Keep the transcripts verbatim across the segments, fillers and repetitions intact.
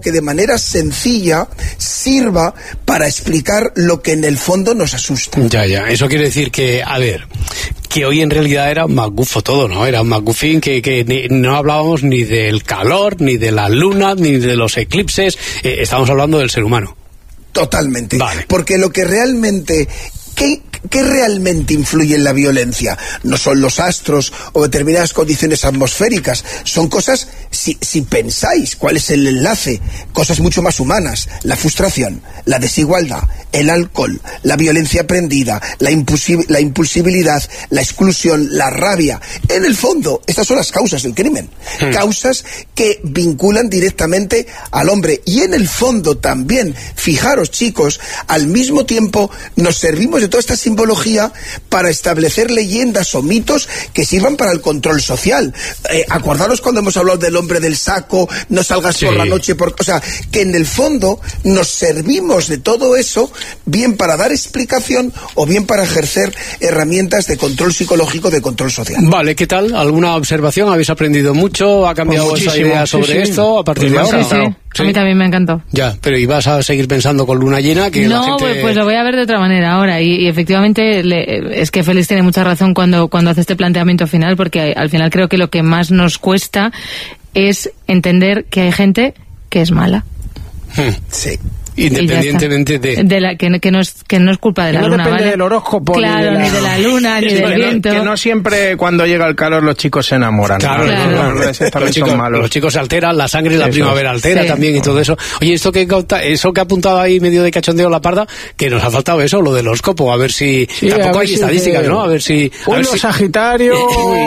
que de manera sencilla sirva para explicar lo que en el fondo nos asusta. Ya, ya, eso quiere decir que, a ver, que hoy en realidad era un magufo todo, ¿no? Era un magufín que, que ni, no hablábamos ni del calor, ni de la luna, ni de los eclipses, eh, estamos hablando del ser humano. Totalmente. Vale. Porque lo que realmente... ¿Qué, ¿Qué realmente influye en la violencia? No son los astros o determinadas condiciones atmosféricas, son cosas, si, si pensáis cuál es el enlace, cosas mucho más humanas: la frustración, la desigualdad, el alcohol, la violencia aprendida, la, impulsi- la impulsibilidad, la exclusión, la rabia. En el fondo, estas son las causas del crimen, hmm. causas que vinculan directamente al hombre. Y en el fondo también, fijaros chicos, al mismo tiempo nos servimos de toda esta simbología para establecer leyendas o mitos que sirvan para el control social. Eh, acordaros cuando hemos hablado del hombre del saco, no salgas sí. por la noche, por, o sea, que en el fondo nos servimos de todo eso bien para dar explicación o bien para ejercer herramientas de control psicológico, de control social. Vale, ¿qué tal? ¿Alguna observación? ¿Habéis aprendido mucho? ¿Ha cambiado pues vuestra idea sobre sí, sí. esto a partir pues de ahora? Sí, sí. Sí. A mí también me encantó. Ya, pero ¿y vas a seguir pensando con luna llena? Que no, la gente... pues, pues lo voy a ver de otra manera ahora. Y, y efectivamente le, es que Félix tiene mucha razón cuando, cuando hace este planteamiento final, porque al final creo que lo que más nos cuesta es entender que hay gente que es mala. Hmm. Sí. Independientemente de... de la, que, que, no es, que no es culpa de la no luna, depende ¿vale? del horóscopo, claro, ni de la, ni de la luna, ni del que viento. No, que no siempre cuando llega el calor los chicos se enamoran. Claro, ¿no? claro. Claro. Los, los, chicos, son malos. los chicos se alteran, la sangre, la eso. primavera altera sí. también y todo eso. Oye, esto que eso que ha apuntado ahí medio de cachondeo la parda, que nos ha faltado eso, lo del horóscopo, a ver si... Sí, tampoco hay si estadísticas, que... ¿no? A ver si... A Uy, ver los si... Sagitario...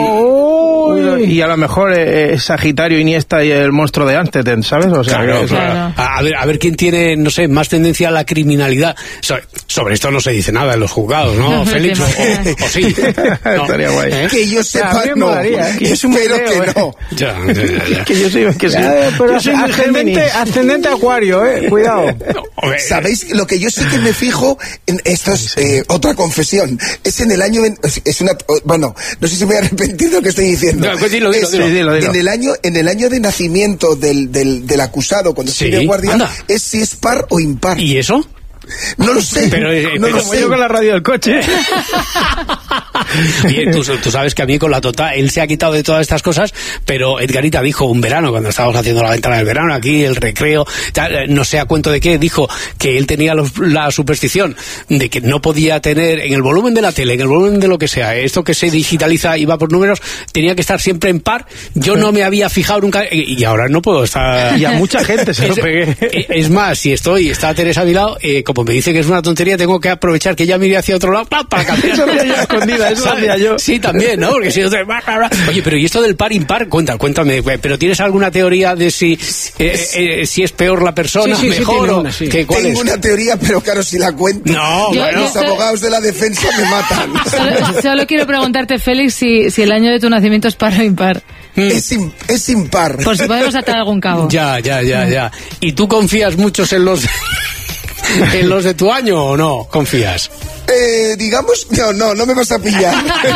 Uy. Y a lo mejor eh, Sagitario, Iniesta y el monstruo de Anteten, ¿sabes? O sea, claro, que, claro. A ver, a ver quién tiene, no sé, más tendencia a la criminalidad. So, sobre esto no se dice nada en los juzgados, ¿no, Félix? O, o, o sí. No. Estaría guay. ¿Eh? Que yo sepa, ya, no. Molaría, ¿eh? Yo espero que eh. no. Ya, ya, ya, ya. Que yo soy, que soy, ya, pero yo soy ascendente, ascendente Acuario, eh. Cuidado. No, ¿sabéis? Lo que yo sí que me fijo en esto es eh, otra confesión. Es en el año, es una, bueno, no sé si me voy a arrepentir de lo que estoy diciendo. No, pues dilo, dilo, es, dilo. Dilo, dilo. En el año, en el año de nacimiento del, del, del acusado, cuando sí. escribe guardia, Anda. es si es par o impar. ¿Y eso? No lo sé. Pero, eh, no pero lo sé. Yo con la radio del coche. Bien, tú, tú sabes que a mí con la Tota, él se ha quitado de todas estas cosas, pero Edgarita dijo un verano, cuando estábamos haciendo la ventana del verano, aquí el recreo, tal, no sé a cuento de qué, dijo que él tenía los, la superstición de que no podía tener, en el volumen de la tele, en el volumen de lo que sea, esto que se digitaliza y va por números, tenía que estar siempre en par. Yo no me había fijado nunca, y ahora no puedo estar... Y a mucha gente se es, lo pegué. Es más, si estoy, está Teresa a mi lado, eh, como me dice que es una tontería, tengo que aprovechar que ella mire hacia otro lado para cambiar. Eso lo hacía yo escondida, eso lo hacía yo. Sí, también, ¿no? Porque si no te... Oye, pero ¿y esto del par impar? Cuéntame, cuéntame, ¿pero tienes alguna teoría de si eh, eh, si es peor la persona, sí, sí, mejor sí, o una, sí. ¿qué, cuál Tengo es? una teoría, pero claro, si la cuento, no, yo, bueno. los yo abogados de la defensa me matan. Solo, solo quiero preguntarte, Félix, si, si el año de tu nacimiento es par o impar. Es, in, es impar. Por si podemos atar algún cabo. Ya, ya, ya, ya. ¿Y tú confías muchos en los en los de tu año o no confías? Eh, digamos, no, no, no me vas a pillar.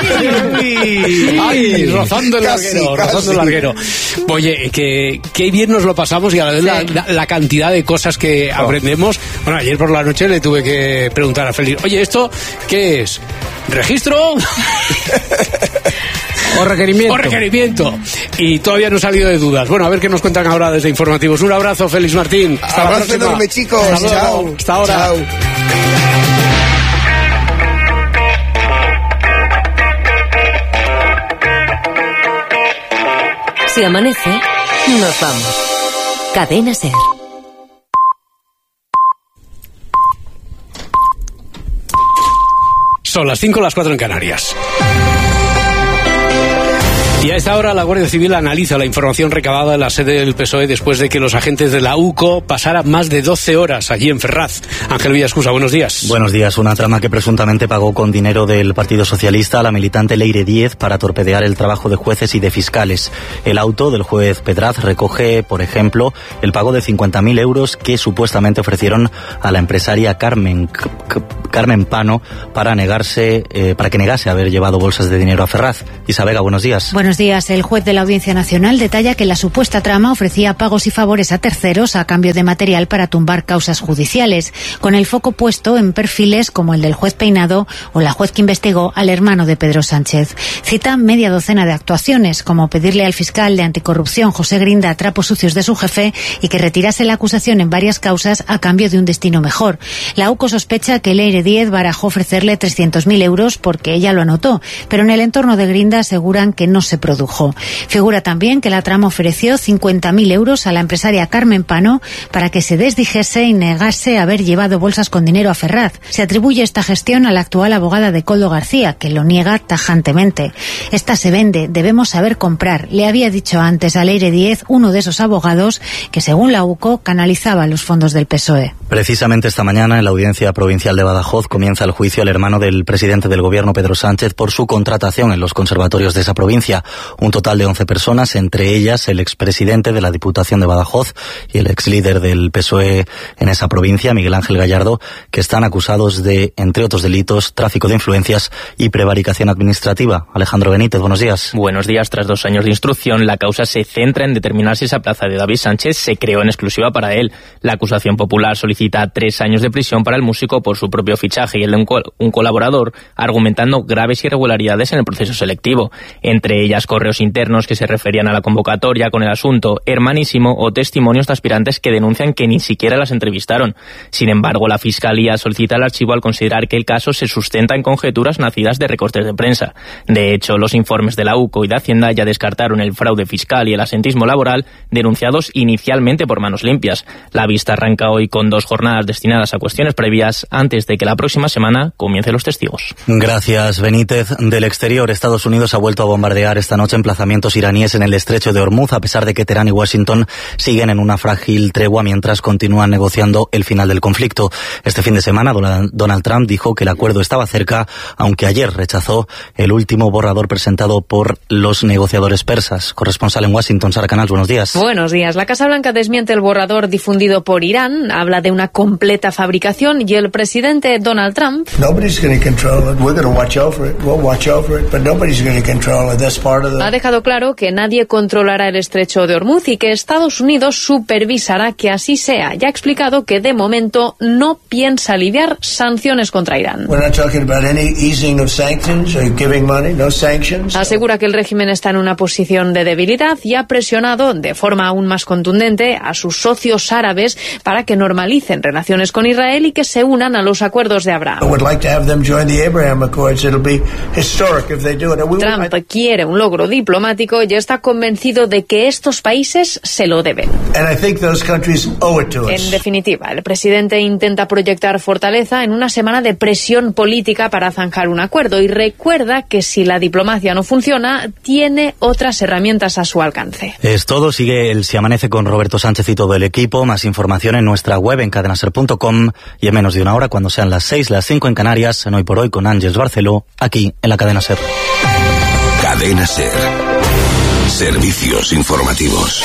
Ay, rozando el Casi, larguero, casi. rozando el larguero. Oye, que, que bien nos lo pasamos y a la vez la, la, la cantidad de cosas que oh. aprendemos. Bueno, ayer por la noche le tuve que preguntar a Félix, oye, ¿esto qué es? ¿Registro? O requerimiento. O requerimiento. Y todavía no ha salido de dudas. Bueno, a ver qué nos cuentan ahora desde Informativos. Un abrazo, Félix Martín. Hasta abrazo la próxima. Enorme, chicos. Hasta Chao. Luego. Hasta ahora. Chao. Si amanece, nos vamos. Cadena SER. Son las cinco, las cuatro en Canarias. Y a esta hora la Guardia Civil analiza la información recabada en la sede del P S O E después de que los agentes de la U C O pasaran más de doce horas allí en Ferraz. Ángel Villascusa, buenos días. Buenos días. Una trama que presuntamente pagó con dinero del Partido Socialista a la militante Leire Díez para torpedear el trabajo de jueces y de fiscales. El auto del juez Pedraz recoge, por ejemplo, el pago de cincuenta mil euros que supuestamente ofrecieron a la empresaria Carmen, Carmen Pano para negarse, eh, para que negase haber llevado bolsas de dinero a Ferraz. Isa Vega, buenos días. Buenos Buenos días. El juez de la Audiencia Nacional detalla que la supuesta trama ofrecía pagos y favores a terceros a cambio de material para tumbar causas judiciales, con el foco puesto en perfiles como el del juez Peinado o la juez que investigó al hermano de Pedro Sánchez. Cita media docena de actuaciones, como pedirle al fiscal de anticorrupción José Grinda trapos sucios de su jefe y que retirase la acusación en varias causas a cambio de un destino mejor. La U C O sospecha que Leire Díez barajó ofrecerle trescientos mil euros porque ella lo anotó, pero en el entorno de Grinda aseguran que no se produjo. Figura también que la trama ofreció cincuenta mil euros a la empresaria Carmen Pano para que se desdijese y negase haber llevado bolsas con dinero a Ferraz. Se atribuye esta gestión a la actual abogada de Koldo García, que lo niega tajantemente. Esta se vende, debemos saber comprar, le había dicho antes a Leire Díez, uno de esos abogados que, según la U C O, canalizaba los fondos del P S O E. Precisamente esta mañana, en la Audiencia Provincial de Badajoz, comienza el juicio al hermano del presidente del Gobierno, Pedro Sánchez, por su contratación en los conservatorios de esa provincia. Un total de once personas, entre ellas el expresidente de la Diputación de Badajoz y el exlíder del P S O E en esa provincia, Miguel Ángel Gallardo, que están acusados de, entre otros delitos, tráfico de influencias y prevaricación administrativa. Alejandro Benítez, buenos días. Buenos días. Tras dos años de instrucción, la causa se centra en determinar si esa plaza de David Sánchez se creó en exclusiva para él. La acusación popular solicita tres años de prisión para el músico por su propio fichaje y el de un, col- un colaborador, argumentando graves irregularidades en el proceso selectivo, entre ellas correos internos que se referían a la convocatoria con el asunto hermanísimo o testimonios de aspirantes que denuncian que ni siquiera las entrevistaron. Sin embargo, la Fiscalía solicita el archivo al considerar que el caso se sustenta en conjeturas nacidas de recortes de prensa. De hecho, los informes de la U C O y de Hacienda ya descartaron el fraude fiscal y el asentismo laboral denunciados inicialmente por Manos Limpias. La vista arranca hoy con dos jornadas destinadas a cuestiones previas antes de que la próxima semana comiencen los testigos. Gracias, Benítez. Del exterior, Estados Unidos ha vuelto a bombardear esta noche emplazamientos iraníes en el estrecho de Hormuz, a pesar de que Teherán y Washington siguen en una frágil tregua mientras continúan negociando el final del conflicto. Este fin de semana, Donald Trump dijo que el acuerdo estaba cerca, aunque ayer rechazó el último borrador presentado por los negociadores persas. Corresponsal en Washington, Sara Canals, buenos días. Buenos días. La Casa Blanca desmiente el borrador difundido por Irán, habla de una completa fabricación y el presidente Donald Trump ha dejado claro que nadie controlará el estrecho de Hormuz y que Estados Unidos supervisará que así sea. Ya ha explicado que de momento no piensa aliviar sanciones contra Irán. Asegura que el régimen está en una posición de debilidad y ha presionado de forma aún más contundente a sus socios árabes para que normalicen relaciones con Israel y que se unan a los acuerdos de Abraham. Trump quiere un logro diplomático y está convencido de que estos países se lo deben. En definitiva, el presidente intenta proyectar fortaleza en una semana de presión política para zanjar un acuerdo y recuerda que si la diplomacia no funciona, tiene otras herramientas a su alcance. Es todo. Sigue el Si Amanece con Roberto Sánchez y todo el equipo. Más información en nuestra web en cadena ser punto com y en menos de una hora, cuando sean las seis, las cinco en Canarias, en Hoy por Hoy con Ángeles Barceló, aquí en la Cadena Ser. Cadena Ser. Servicios informativos.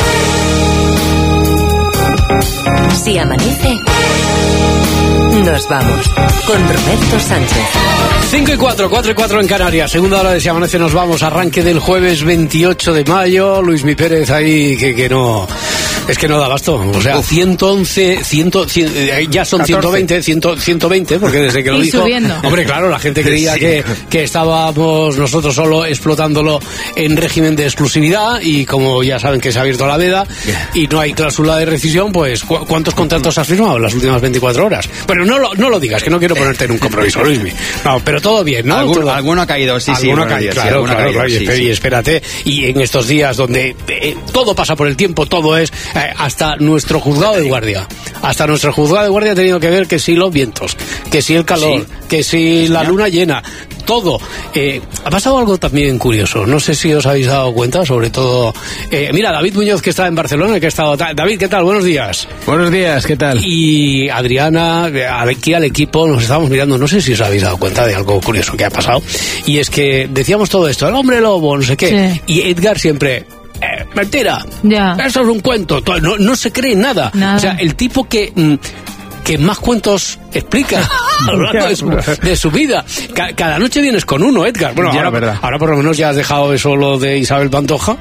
Si amanece, nos vamos con Roberto Sánchez. cinco y cuatro, cuatro y cuatro en Canarias. Segunda hora de Si Amanece, nos vamos. Arranque del jueves veintiocho de mayo. Luis Mi Pérez ahí que, que no... Es que no da abasto. O sea, ciento once, cien, cien, ya son ciento veinte, cien, ciento veinte, porque desde que lo y dijo... Subiendo. Hombre, claro, la gente creía sí. que, que estábamos nosotros solo explotándolo en régimen de exclusividad y como ya saben que se ha abierto la veda y no hay cláusula de rescisión, pues ¿cu- ¿cuántos contratos has firmado en las últimas veinticuatro horas? Bueno, no lo, no lo digas, que no quiero ponerte en un compromiso, Luismi. No, pero todo bien, ¿no? Algún, todo... Alguno ha caído, sí, sí. Alguno ha caído, claro, sí, claro, caído, claro, sí, y, sí. y espérate, y en estos días donde eh, todo pasa por el tiempo, todo es eh, hasta nuestro juzgado de guardia. Hasta nuestro juzgado de guardia ha tenido que ver que si los vientos, que si el calor, sí. que si la luna llena, todo. Eh, ha pasado algo también curioso, no sé si os habéis dado cuenta, sobre todo... Eh, mira, David Muñoz, que está en Barcelona, que ha estado... David, ¿qué tal? Buenos días. Buenos días, ¿qué tal? Y Adriana, aquí al equipo, nos estábamos mirando, no sé si os habéis dado cuenta de algo curioso que ha pasado, y es que decíamos todo esto, el hombre lobo, no sé qué, sí. Y Edgar siempre... Eh, mentira, ya. Eso es un cuento, no, no se cree nada. nada. O sea, el tipo que, que más cuentos explica hablando de, su, de su vida. Ca- cada noche vienes con uno, Edgar. Bueno, Ya, ahora, verdad. ahora por lo menos ya has dejado eso lo de Isabel Pantoja,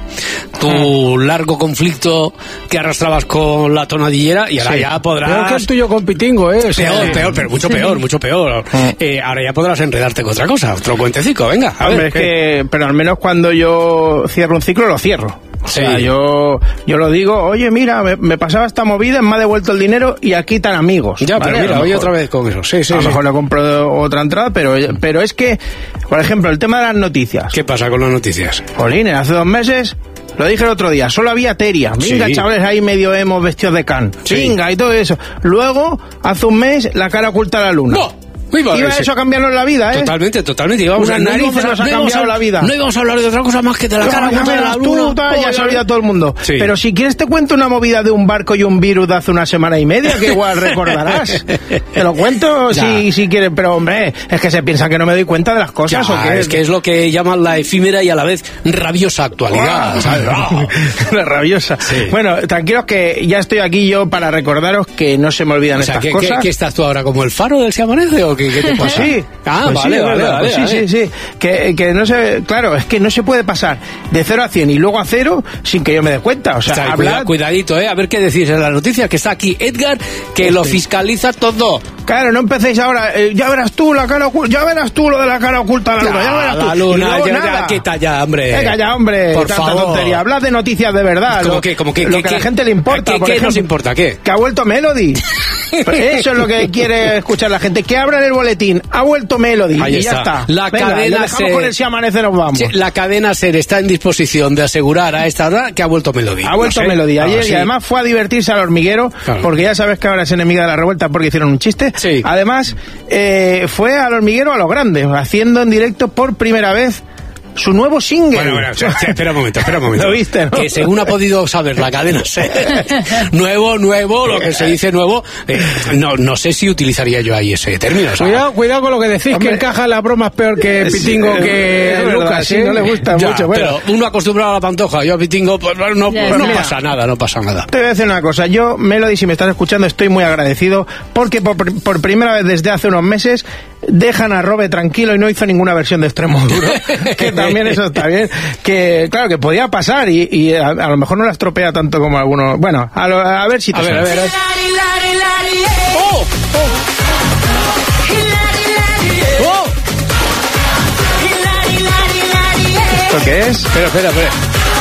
tu largo conflicto que arrastrabas con la tonadillera, y ahora Sí. ya podrás... Peor que el tuyo con Pitingo, ¿eh? O sea, Peor, peor, pero mucho peor, mucho peor. Eh, ahora ya podrás enredarte con otra cosa, otro cuentecico, venga. A Hombre, ver, es que, pero al menos cuando yo cierro un ciclo, lo cierro. O sea, Sí. yo, yo lo digo, oye, mira, me, me pasaba esta movida, me ha devuelto el dinero y aquí están amigos. Ya, ¿vale? pero A mira, lo hoy mejor- otra vez con eso. Sí, sí, a lo sí. mejor le compro otra entrada, pero, pero es que, por ejemplo, el tema de las noticias. ¿Qué pasa con las noticias? Jolines, hace dos meses, lo dije el otro día, solo había Teria. Venga, Sí. chavales, ahí medio hemos vestidos de can. Sí. Venga, y todo eso. Luego, hace un mes, la cara oculta a la luna. ¡No! Iba, Iba sí. eso a cambiarnos la vida, ¿eh? Totalmente, totalmente. Íbamos Unas a- no narices íbamos a- nos ha no íbamos cambiado a- la vida. No íbamos a hablar de otra cosa más que de la No, cara ya oculta de la verás tú, luna. tal, ya se ha olvidado todo el mundo. Sí. Pero si quieres te cuento una movida de un barco y un virus de hace una semana y media que igual recordarás. Te lo cuento Ya. si, si quieres, pero hombre, es que se piensa que no me doy cuenta de las cosas. Ya, ¿O qué? es que es lo que llaman la efímera y a la vez rabiosa actualidad. Ah, ¿sabes? Ah. La rabiosa. Sí. Bueno, tranquilos que ya estoy aquí yo para recordaros que no se me olvidan O sea, estas ¿qué, cosas. qué, qué estás tú ahora? ¿Como el faro del Se Amanece o qué, qué te pasa? Sí. Ah, Pues vale, sí, vale, verdad, vale, pues sí, vale. sí, sí. Que, que no se, claro, es que no se puede pasar de cero a cien y luego a cero sin que yo me dé cuenta. O sea, Está, hablar... cuida- cuidadito, ¿eh? A ver qué decís en la noticia, que está aquí Edgar, que lo fiscaliza todo. Claro, no empecéis ahora, eh, ya verás tú la cara oculta, ya verás tú lo de la cara oculta a la luna, ya verás tú. la Y luna, luego ya, nada. ya, quita ya, hombre. Venga ya, hombre, Por tanta favor. tontería. Hablad de noticias de verdad. ¿Cómo lo, qué, cómo qué, lo qué, que a la qué? gente le importa. ¿Qué- por qué ejemplo, nos importa, qué? Que ha vuelto Melody. Eso es lo que quiere escuchar la gente. Que abran el boletín. Ha vuelto Melody. Ahí y ya está. está. La Venga, cadena le dejamos se- con el Si Amanece nos vamos. Sí, la cadena SER está en disposición de asegurar a esta hora que ha vuelto Melody. Ha vuelto No sé. Melody ayer Ah, sí. y además fue a divertirse al hormiguero, Claro. porque ya sabes que ahora es enemiga de la revuelta porque hicieron un chiste. Sí. Además, eh, fue al hormiguero a lo grande, haciendo en directo por primera vez su nuevo single. Bueno, bueno, o sea, espera un momento, espera un momento. Lo viste, ¿no? Que según ha podido saber la cadena SER, nuevo, nuevo, lo que se dice nuevo, eh, no, no sé si utilizaría yo ahí ese término. o sea, Cuidado, cuidado con lo que decís, Hombre, que encaja en las bromas peor que Pitingo Sí, que es verdad, Lucas, sí. sí, no le gusta Ya, mucho. Bueno, pero uno acostumbrado a la Pantoja, yo a Pitingo, pues no, Ya, no mira. pasa nada, no pasa nada. te voy a decir una cosa, yo, Melody, si me estás escuchando, estoy muy agradecido porque por, por primera vez desde hace unos meses dejan a Robe tranquilo y no hizo ninguna versión de Extremo Duro, que también eso está bien, que claro, que podía pasar y, y a, a lo mejor no la estropea tanto como algunos. Bueno, a, lo- a ver si te A ver, a suena. ver, a ver. ¡Oh! ¡Oh! ¡Oh! ¿Esto qué es? Espera, espera, espera.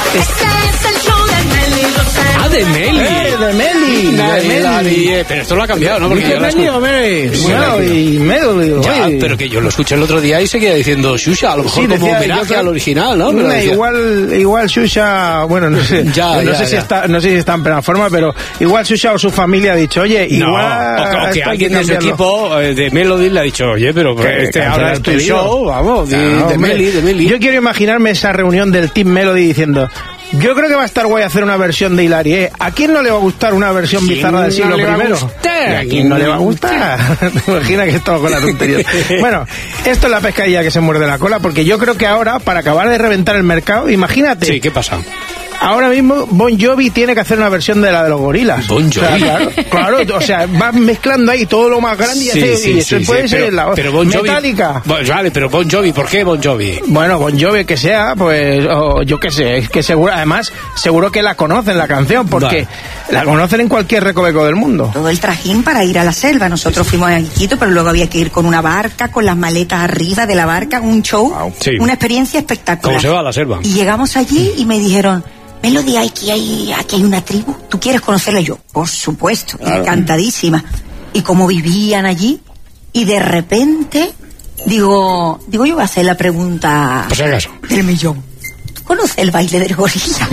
Ah, de Meli. ¡Eh, de Meli! Lari, de lari, Meli. eh, pero esto lo ha cambiado, ¿no? Porque yo la Bienvenido, escu- Meli. Sí, Bueno, la- y Melody. Ya, oye. pero que yo lo escuché el otro día y seguía diciendo Shusha, a lo mejor Sí, como decía, yo homenaje creo- al original, ¿no? Pero Una, decía- igual, igual Shusha, bueno, no sé, Ya, no ya, sé si ya. está, no sé si está en plena forma, pero igual Shusha o su familia ha dicho, oye, No, igual. o que- o que esto hay alguien de su cambiarlo. equipo eh, de Melody le ha dicho, oye, pero Que este cancela ahora el es tu pedido. show, vamos, de, Claro, de hombre. Meli, de Meli. Yo quiero imaginarme esa reunión del Team Melody diciendo, yo creo que va a estar guay hacer una versión de Hilari, ¿eh? ¿A quién no le va a gustar una versión ¿Quién bizarra del no siglo le va a primero? gustar? ¿Y a quién no le va a gustar? ¿Te imaginas que estamos con la tontería? Bueno, esto es la pescadilla que se muerde la cola, porque yo creo que ahora, para acabar de reventar el mercado, imagínate, Sí, ¿qué pasa? ahora mismo Bon Jovi tiene que hacer una versión de la de los gorilas. Bon O sea, Jovi. claro, claro, o sea, vas mezclando ahí todo lo más grande y, Sí, hace- sí, y eso sí, puede sí, ser pero, la pero Bon Jovi, Metallica. Bon- vale, pero Bon Jovi, ¿por qué Bon Jovi? Bueno, Bon Jovi que sea, pues, o yo qué sé, es que seguro, además, seguro que la conocen la canción, porque Vale. la conocen en cualquier recoveco del mundo. Todo el trajín para ir a la selva. Nosotros fuimos a Iquitos, pero luego había que ir con una barca, con las maletas arriba de la barca, un show, Sí. una experiencia espectacular. ¿Cómo se va a la selva? Y llegamos allí y me dijeron, Melody, aquí hay, aquí hay una tribu, ¿tú quieres conocerla? Y yo, por supuesto, encantadísima. Y cómo vivían allí, y de repente, digo, digo, yo voy a hacer la pregunta Por si acaso. del millón. ¿Tú conoces el baile del gorila?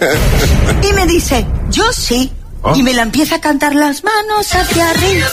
Y me dice, yo sí. Oh. Y me la empieza a cantar las manos hacia arriba.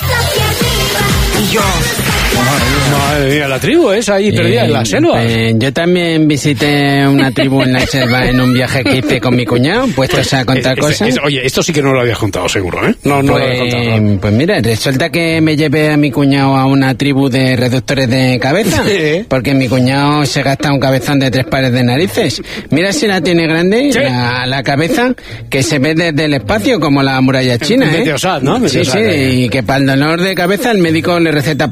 Y yo, Madre mía, la tribu es ahí perdida en la selva. Eh, yo también visité una tribu en la selva en un viaje que hice con mi cuñado, puestos a contar Es- es- cosas. es- oye, esto sí que no lo habías contado, seguro, ¿eh? No, no lo habías contado. Pues, pues mira, resulta que me llevé a mi cuñado a una tribu de reductores de cabeza, Sí. porque mi cuñado se gasta un cabezón de tres pares de narices. Mira si la tiene grande, Sí. la, la cabeza, que se ve desde el espacio como la muralla china, ¿eh? Meteosat, ¿no? Sí, Meteosat, sí, eh. y que para el dolor de cabeza el médico le receta paracetamol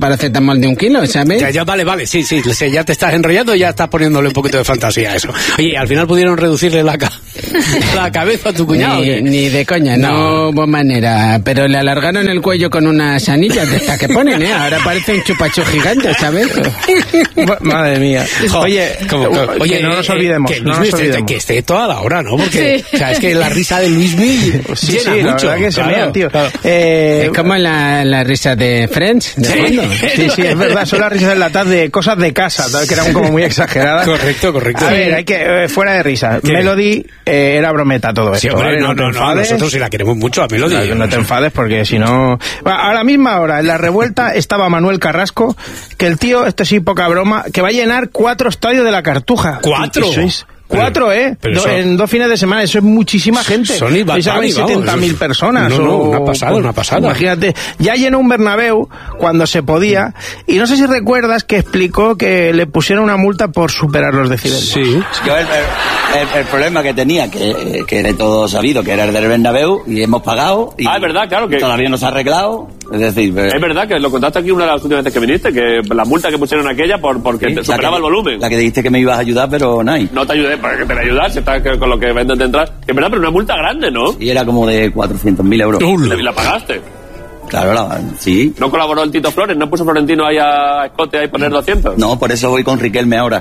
más de un kilo, ¿sabes? Ya, ya, vale, vale, sí, sí, sí, ya te estás enrollando y ya estás poniéndole un poquito de fantasía a eso. Oye, al final pudieron reducirle la, ca la cabeza a tu cuñado. Ni, ni de coña, no, no hubo manera. Pero le alargaron el cuello con unas anillas de estas que ponen, ¿eh? Ahora parece un chupacho gigante, ¿sabes? Madre mía. Oye, como, como, oye, que no nos olvidemos. Que, que, no nos nos esté, olvidemos. que esté toda la hora, ¿no? Porque, sí. O sea, es que la risa de Luismi sí, llena sí, mucho. La verdad que se claro, mea, tío. Claro. Eh, es como la, la risa de Friends, de sí, fondo. Sí, sí, es verdad, son las risas enlatadas de cosas de casa, ¿sabes? Que eran como muy exageradas. Correcto, correcto. A ver, hay que, eh, fuera de risa. ¿Qué? Melody eh, era brometa todo esto. Sí, hombre, ¿vale? no, no, no, no, nosotros sí la queremos mucho a Melody. No, no te enfades porque si no... Bueno, a la misma hora, en la revuelta, estaba Manuel Carrasco, que el tío, esto sí, poca broma, que va a llenar cuatro estadios de la Cartuja. ¿Cuatro? Y, y sois... Cuatro, ¿eh? Do, eso, en dos fines de semana, eso es muchísima gente. Son y setenta mil personas. No, no, o, una pasada, una pasada. Imagínate, ya llenó un Bernabéu cuando se podía, y no sé si recuerdas que explicó que le pusieron una multa por superar los decibelios. Sí. El, el, el problema que tenía, que, que era todo sabido, que era el del Bernabéu, y hemos pagado, y ah, es verdad, claro que todavía no se ha arreglado. Es decir, es eh, verdad que lo contaste aquí una de las últimas veces que viniste, que la multa que pusieron aquella por porque sí, te superaba que, el volumen. La que dijiste que me ibas a ayudar, pero no hay. No te ayudé, para que te la ayudas, si estás con lo que venden de entrar. Es verdad, pero una multa grande, ¿no? Y era como de cuatrocientos mil euros. ¿Y la pagaste? Claro, la, sí. ¿No colaboró el Tito Flores? ¿No puso Florentino ahí a Escote ahí poner doscientos? No, por eso voy con Riquelme ahora.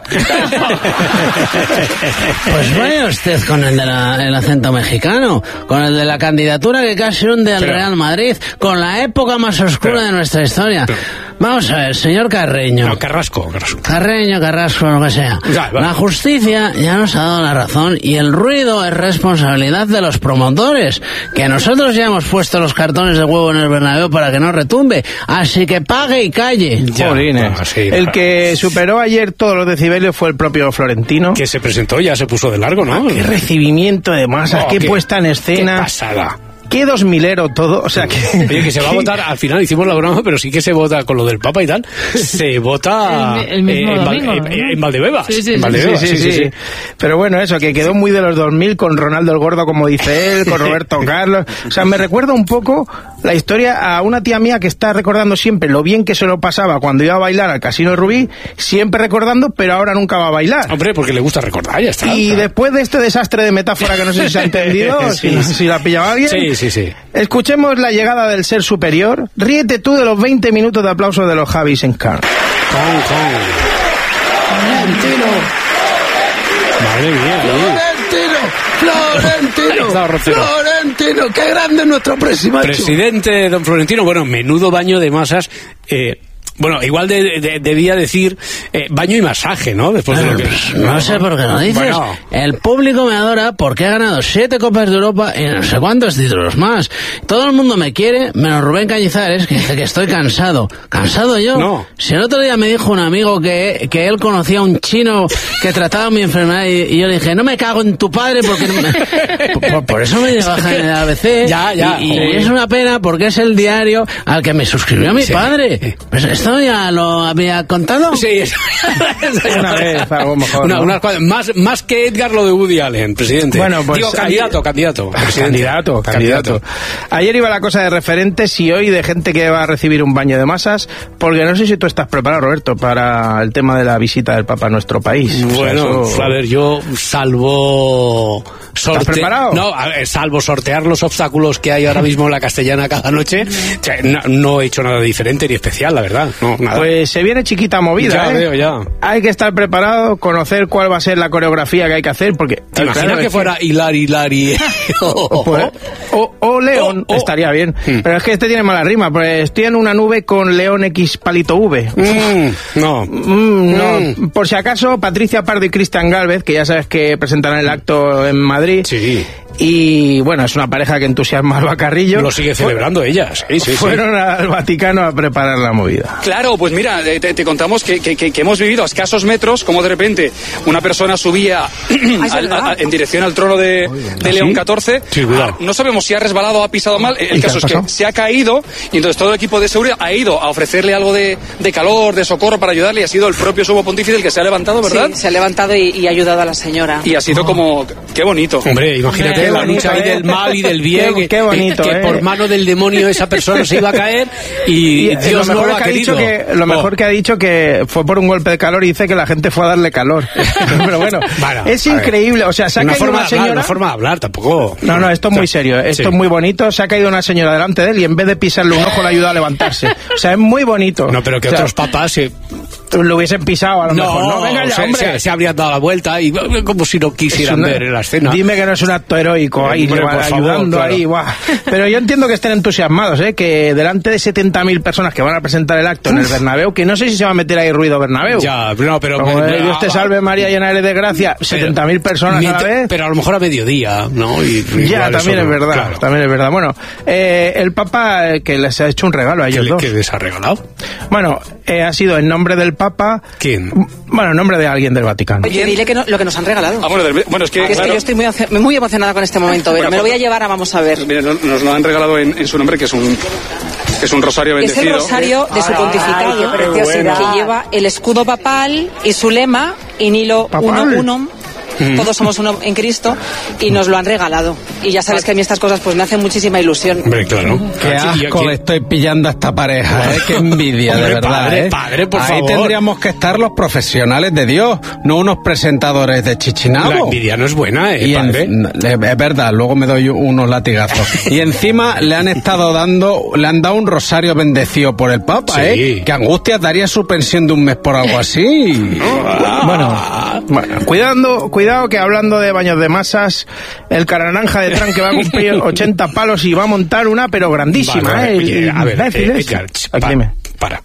Pues vaya usted con el del de acento mexicano, con el de la candidatura que casi hunde al Real Madrid, con la época más oscura pero, de nuestra historia. Pero, Vamos a ver, señor Carreño. No, Carrasco, Carrasco. Carreño, Carrasco, lo que sea. Ya, la justicia ya nos ha dado la razón y el ruido es responsabilidad de los promotores, que nosotros ya hemos puesto los cartones de huevo en el Bernabéu para que no retumbe, así que pague y calle. Ya, Jolines. No, sí, el que superó ayer todos los decibelios fue el propio Florentino. Que se presentó, ya se puso de largo, ¿no? Ah, qué recibimiento de masas, oh, qué, qué puesta en escena. Qué pasada. Qué dos milero todo, o sea que... Oye, que se va a votar, al final hicimos la broma, pero sí que se vota con lo del Papa y tal, se vota el, el mismo eh, en, domingo, Val, ¿no? eh, en Valdebebas. Sí, sí, en Valdebebas, sí, sí, sí, sí, sí. Pero bueno, eso, que quedó muy de los dos mil con Ronaldo el Gordo, como dice él, con Roberto Carlos. O sea, me recuerda un poco la historia a una tía mía que está recordando siempre lo bien que se lo pasaba cuando iba a bailar al Casino Rubí, siempre recordando, pero ahora nunca va a bailar. Hombre, porque le gusta recordar, ya está. Y claro. Después de este desastre de metáfora que no sé si se ha entendido, sí. si, si la pillaba alguien... Sí, sí, sí. Escuchemos la llegada del ser superior. Ríete tú de los veinte minutos de aplauso de los Javis en Car. Con, con. Florentino. Madre mía, Florentino. Florentino. Florentino, qué grande es nuestro presidente. Presidente don Florentino, bueno, menudo baño de masas. Eh, Bueno, igual de, de, debía decir eh, baño y masaje, ¿no? Después bueno, de lo que... Pues, no, no sé por qué lo dices. Bueno. El público me adora porque he ganado siete Copas de Europa y no sé cuántos títulos más. Todo el mundo me quiere, menos Rubén Cañizares, que dice que estoy cansado. ¿Cansado yo? No. Si el otro día me dijo un amigo que, que él conocía a un chino que trataba mi enfermedad y, y yo le dije, no me cago en tu padre porque... No me... por, por, por eso me dio baja en el A B C. Ya, ya. Y, y es una pena porque es el diario al que me suscribió mi sí. padre. Pues esto ya lo había contado. Sí, una vez, algo mejor. Una, ¿no? una, más, más que Edgar lo de Woody Allen, presidente. Bueno, pues Digo, candidato, ayer... candidato, candidato, candidato. Ayer iba la cosa de referentes y hoy de gente que va a recibir un baño de masas, porque no sé si tú estás preparado, Roberto, para el tema de la visita del Papa a nuestro país. Bueno, o sea, eso... a ver, yo salvo... Sorte... ¿Estás preparado? No, a ver, salvo sortear los obstáculos que hay ahora mismo en la Castellana cada noche, no, no he hecho nada diferente ni especial, la verdad. No, nada. Pues se viene chiquita movida, ya ¿eh? veo, ya. Hay que estar preparado, conocer cuál va a ser la coreografía que hay que hacer, porque... ¿Te imaginas claro, que fuera Hilari, Hilari? Pues, o, o León, oh, oh. estaría bien. Mm. Pero es que este tiene mala rima, pues estoy en una nube con León X palito V. Mm, no. Mm, no. Mm. Por si acaso, Patricia Pardo y Cristian Gálvez, que ya sabes que presentarán el acto en Madrid. Sí. Y bueno, es una pareja que entusiasma al Bacarrillo. Lo sigue celebrando Fue, ellas. Sí, sí, fueron sí. al Vaticano a preparar la movida. Claro, pues mira, te, te contamos que, que, que hemos vivido a escasos metros como de repente una persona subía al, a, a, en dirección al trono de, de León catorce. Sí, cuidado. No sabemos si ha resbalado o ha pisado mal. El caso es que se ha caído y entonces todo el equipo de seguridad ha ido a ofrecerle algo de, de calor, de socorro para ayudarle y ha sido el propio sumo pontífice el que se ha levantado, ¿verdad? Sí, se ha levantado y, y ha ayudado a la señora. Y ha sido oh. como... Qué bonito. Hombre, imagínate ¿eh? La lucha ahí del mal y del bien. Qué, qué bonito, que, que ¿eh? por mano del demonio esa persona se iba a caer y, y Dios no lo ha que querido. Ha dicho que, lo mejor oh. que ha dicho que fue por un golpe de calor y dice que la gente fue a darle calor. Pero bueno, bueno es increíble. O sea, se ha una caído forma una señora... Hablar, una forma de hablar, tampoco... No, no, esto es muy serio. Esto sí. es muy bonito. Se ha caído una señora delante de él y en vez de pisarle un ojo le ayuda a levantarse. O sea, es muy bonito. No, pero que o sea, otros papás... Se... lo hubiesen pisado a lo no, mejor. No, venga ya, se, hombre. Se, se habrían dado la vuelta y como si no quisieran una, ver la escena. Dime que no es un acto heroico ahí, hombre, lleva, favor, ayudando claro. ahí. Buah. Pero yo entiendo que estén entusiasmados, ¿eh? Que delante de setenta mil personas que van a presentar el acto Uf. en el Bernabéu, que no sé si se va a meter ahí ruido Bernabéu. Ya, no, pero... Como pero Dios te salve María, llena eres de gracia, setenta mil personas mientras, a la vez. Pero a lo mejor a mediodía, ¿no? Y, ya, también es verdad, claro. también es verdad. Bueno, eh, el Papa eh, que les ha hecho un regalo a ellos ¿Qué, dos. ¿Qué les ha regalado? Bueno, eh, ha sido en nombre del Papa... ¿Quién? Bueno, en nombre de alguien del Vaticano. Oye, dile que no, lo que nos han regalado. Ah, bueno, del, bueno, es que... que, es claro. que yo estoy muy, muy emocionada con este momento, pero bueno, me lo voy a llevar a Vamos a ver. Mira, nos lo han regalado en, en su nombre, que es un... Es un rosario bendecido. Es el rosario de su pontificado, ay, que lleva el escudo papal y su lema, in illo uno unum. Mm. Todos somos uno en Cristo y nos lo han regalado. Y ya sabes que a mí estas cosas pues me hacen muchísima ilusión. Hombre, claro. Qué asco le estoy pillando a esta pareja, ¿eh? Qué envidia, Hombre, de verdad, padre, ¿eh? Padre, por Ahí favor. tendríamos que estar los profesionales de Dios, no unos presentadores de chichinabo. La envidia no es buena, ¿eh, y padre? En, es verdad, luego me doy unos latigazos. Y encima le han estado dando, le han dado un rosario bendecido por el Papa, sí. ¿eh? Que Angustias daría su pensión de un mes por algo así. Ah. Bueno, bueno, cuidando, cuidado que hablando de baños de masas, el Carananja de Tran que va a cumplir ochenta palos y va a montar una, pero grandísima, vale, ¿eh? Oye, a ver, eh, Edgar, Aquí, pa, para.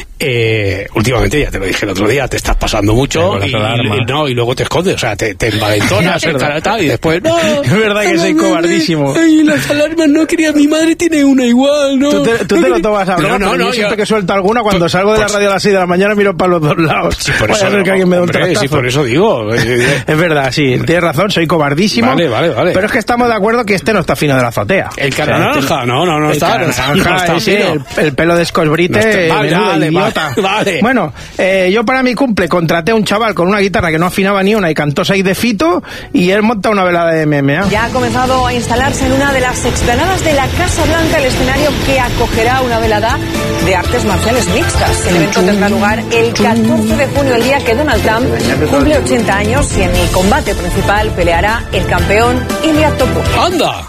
Eh, últimamente, ya te lo dije el otro día, te estás pasando mucho y, y, y, no, y luego te escondes, o sea, te, te envalentonas y después, no, es verdad que soy cobardísimo. Ay, las alarmas no quería, mi madre tiene una igual, ¿no? Tú te, tú te lo tomas a broma, no, no, no, yo siempre yo, que suelto alguna, cuando pues, salgo de la radio a las seis de la mañana miro para los dos lados. Sí, por eso, a ver no, que alguien me da un hombre, sí, por eso digo. Es verdad, sí, tienes razón, soy cobardísimo. Vale, vale, vale. Pero es que estamos de acuerdo que este no está fino de la azotea. El Carananja, no, no, no el está. Carananja, no está ese, el, el pelo de escosbrite, no está, vale, menudo vale, idiota. Vale. Bueno, eh, yo para mi cumple contraté a un chaval con una guitarra que no afinaba ni una y cantó seis de Fito y él monta una velada de M M A. Ya ha comenzado a instalarse en una de las explanadas de la Casa Blanca el escenario que acogerá una velada de artes marciales mixtas. El evento tendrá lugar el catorce de junio, el día que Donald Trump cumple ochenta años y en el combate principal peleará el campeón Ilia Topuria. ¡Anda!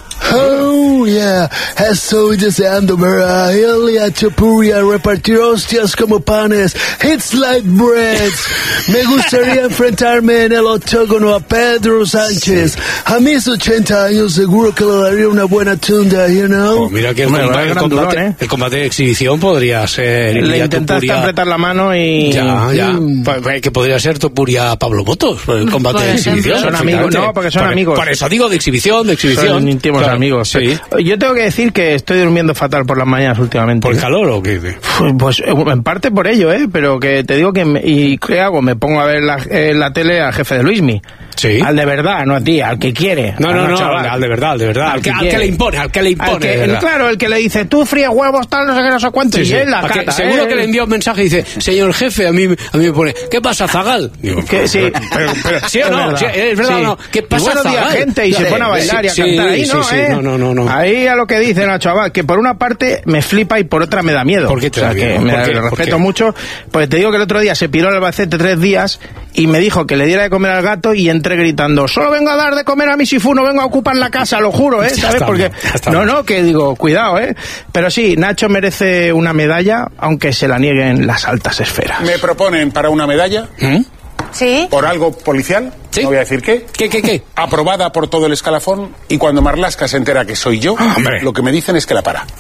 Oh, yeah, estoy deseando ver a Ilia Topuria repartir hostias como panes. It's like bread. Me gustaría enfrentarme en el octógono a Pedro Sánchez. A mis ochenta años seguro que le daría una buena tunda, you know. Oh, mira que el, Hombre, combate, el, combate, ¿eh? el combate de exhibición podría ser... Le intentaste apretar la mano y... Ya, ya. Mm. Que podría ser Topuria Pablo Motos, el combate por de exhibición. Son amigos, no, porque son por, amigos. Por eso digo de exhibición, de exhibición. Son íntimos claro, amigos. Sí. Yo tengo que decir que estoy durmiendo fatal por las mañanas últimamente. ¿Por el calor o qué? Pues en parte por ello, ¿eh? Pero que te digo que... Me, ¿y qué hago? Me pongo a ver la, en la tele al jefe de Luismi. Sí. Al de verdad, no a ti, al que quiere. No, no, no, chaval. al de verdad, al de verdad. Al, al, que, al que le impone, al que le impone. Que, el, claro, el que le dice, tú fríes huevos, tal, no sé qué, no sé cuánto. Sí, y sí. él la cata. Que, seguro ¿eh? que le envía un mensaje y dice, señor jefe, a mí, a mí me pone, ¿qué pasa, Zagal? Digo, que, sí. Pero, pero, ¿sí o no? ¿Sí, ¿Es verdad sí. o no? ¿Qué pasa, Zagal? Zagal? Día gente y sí, se pone a bailar sí, y a cantar. Ahí sí, no, sí, ¿eh? No, no, no, no. Ahí a lo que dice la chaval, que por una parte me flipa y por otra me da miedo. ¿Por qué te o sea, da miedo? que me da, lo respeto mucho. Pues te digo que el otro día se piró al Albacete tres días y me dijo que le diera de comer al gato y entré gritando, solo vengo a dar de comer a mi sifú, no vengo a ocupar la casa, lo juro, ¿eh? ¿Sabes? Porque no, no, que digo, cuidado, ¿eh? Pero sí, Nacho merece una medalla, aunque se la nieguen las altas esferas. ¿Me proponen para una medalla? ¿Mm? Sí. ¿Por algo policial? ¿Sí? No voy a decir qué. ¿Qué, qué, qué? Aprobada por todo el escalafón y cuando Marlaska se entera que soy yo, oh, lo que me dicen es que la para.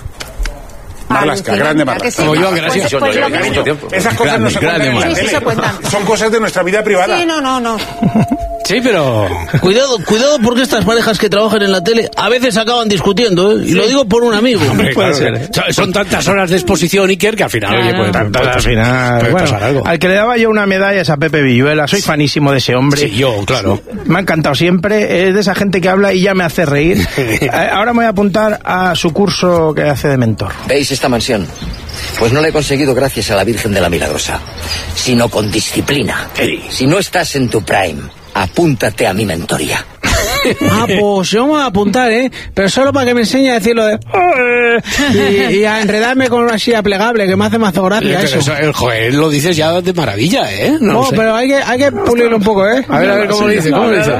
Marlaska, grande Marlaska. Como yo, gracias. Pues, pues, pues, mucho tiempo. Esas cosas grande, no se cuentan en la sí, tele. Sí, se cuentan. Son cosas de nuestra vida privada. Sí, no, no, no. Sí, pero... Cuidado, cuidado porque estas parejas que trabajan en la tele a veces acaban discutiendo, ¿eh? Y sí. Lo digo por un amigo. Hombre, puede claro, ser. ¿eh? Son tantas horas de exposición, Iker, que al final... Claro. Oye, puede, Tantas, puede, al final... puede bueno, pasar algo. Al que le daba yo una medalla es a Pepe Villuela. Soy fanísimo de ese hombre. Sí, yo, claro. Me ha encantado siempre. Es de esa gente que habla y ya me hace reír. Ahora me voy a apuntar a su curso que hace de mentor. ¿Veis esta mansión? Pues no la he conseguido gracias a la Virgen de la Milagrosa, sino con disciplina. Si no estás en tu prime, apúntate a mi mentoría. Ah, pues yo me voy a apuntar, ¿eh? Pero solo para que me enseñe a decirlo de... Y, y a enredarme con una silla plegable, que me hace más gracia eso. eso. El joder, lo dices ya de maravilla, ¿eh? No, No, lo sé. pero hay que, hay que pulirlo un poco, ¿eh? A ver, a ver, ¿cómo lo dice? ¿Cómo lo dice?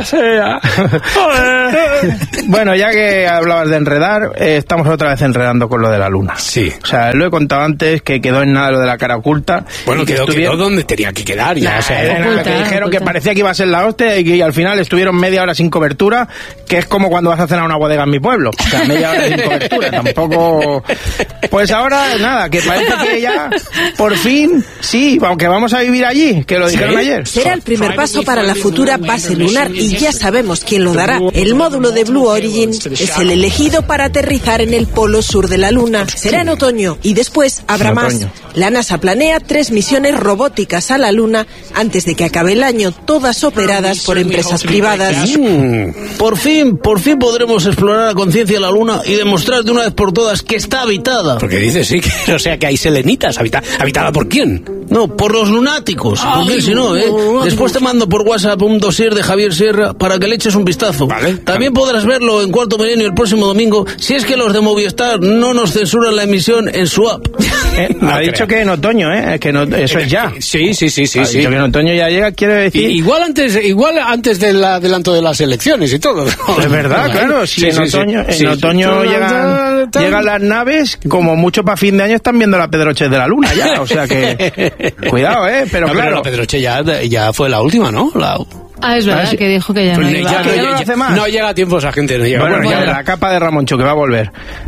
Bueno, ya que hablabas de enredar, eh, estamos otra vez enredando con lo de la luna. Sí. O sea, lo he contado antes, que quedó en nada lo de la cara oculta. Bueno, y que quedó, estuvieron- quedó donde tenía que quedar. Ya, Nah, o sea, era oculta, lo que dijeron oculta. que parecía que iba a ser la hostia y que al final estuvieron media hora sin cobertura, que es como cuando vas a cenar a una bodega en mi pueblo. O sea, media hora sin cobertura, tampoco... Pues ahora, nada, que parece que ya, por fin, sí, aunque vamos a vivir allí, que lo dijeron ayer. Será el primer paso para la futura base lunar y ya sabemos quién lo dará. El módulo de Blue Origin es el elegido para aterrizar en el polo sur de la Luna. Será en otoño y después habrá En más. otoño. La NASA planea tres misiones robóticas a la Luna antes de que acabe el año, todas operadas por empresas privadas. Por fin, por fin podremos explorar a conciencia la Luna y demostrar de una vez por todas que está habitada. Porque dices, sí, que, o sea, que hay selenitas. Habita, ¿Habitada por quién? No, por los lunáticos. Porque Ay, si no, ¿eh? lunáticos. Después te mando por WhatsApp un dossier de Javier Sierra para que le eches un vistazo. Vale. También podrás verlo en Cuarto Milenio el próximo domingo, si es que los de Movistar no nos censuran la emisión en su app. Eh, No ha creo. dicho que en otoño, ¿eh? Que no, eso es ya. Sí, sí, sí, sí. Ha sí. dicho que en otoño ya llega, quiere decir... I- Igual antes, igual antes del adelanto de las elecciones y todo. Es verdad, claro, si Sí, en sí, sí. otoño, en Sí, sí. otoño llegan, llegan las naves, como mucho para fin de año están viendo la Pedroche de la Luna ya, o sea que cuidado, eh, pero No, claro. la Pedroche ya, ya fue la última, ¿no? La... Ah, es verdad, Ah, sí. que dijo que ya no Pues iba. ya, que no, ya no ya- hace más. no llega a tiempo esa gente, no llega. Bueno, Bueno, ya ya- la capa de Ramoncho que va a volver.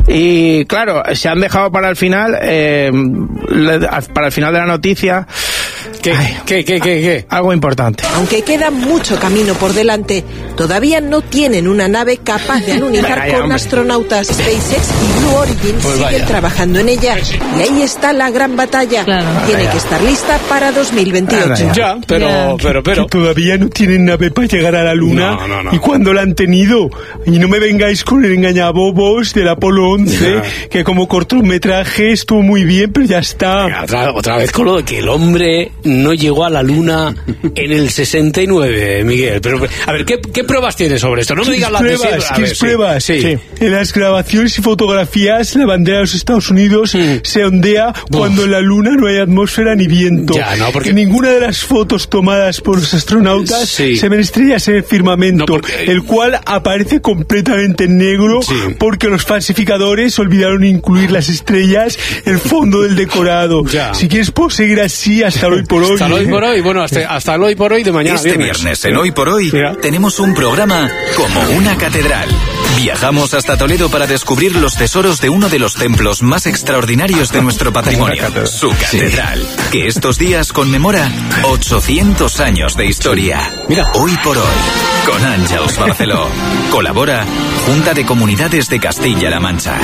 Y claro, se han dejado para el final, eh, le- para el final de la noticia, ¿Qué, Ay. qué, qué, qué, qué? algo importante. Aunque queda mucho camino por delante, todavía no tienen una nave capaz de alunizar Vaya, con hombre. astronautas. SpaceX y Blue Origin Pues siguen vaya. trabajando en ella. Y ahí está la gran batalla. Claro. Tiene Vaya. que estar lista para dos mil veintiocho. Vaya. Ya, pero, Ya. pero, pero. Todavía no tienen nave para llegar a la Luna. No, no, no. ¿Y cuándo la han tenido? Y no me vengáis con el engañabobos del Apolo once, Ya. que como cortometraje estuvo muy bien, pero ya está. Mira, Otra, otra vez con lo de que el hombre no llegó a la luna en el sesenta y nueve, Miguel. Pero, a ver, ¿qué, qué pruebas tienes sobre esto? No me digas las de pruebas? siempre. A ¿Qué ver, sí. pruebas? Sí. En las grabaciones y fotografías, la bandera de los Estados Unidos Mm. se ondea cuando en la Luna no hay atmósfera ni viento. Ya, no, porque- En ninguna de las fotos tomadas por los astronautas Sí. se ven estrellas en el firmamento, No, porque- el cual aparece completamente en negro Sí. porque los falsificadores olvidaron incluir las estrellas en el fondo del decorado. Ya. Si quieres, puedo seguir así hasta hoy por hoy. Hasta el hoy por hoy, bueno, hasta, hasta el hoy por hoy de mañana Este viernes, en Hoy por Hoy, Mira. tenemos un programa como una catedral. Viajamos hasta Toledo para descubrir los tesoros de uno de los templos más extraordinarios de nuestro patrimonio, su catedral, que estos días conmemora ochocientos años de historia. Mira. Hoy por Hoy, con Àngels Barceló. Colabora Junta de Comunidades de Castilla-La Mancha.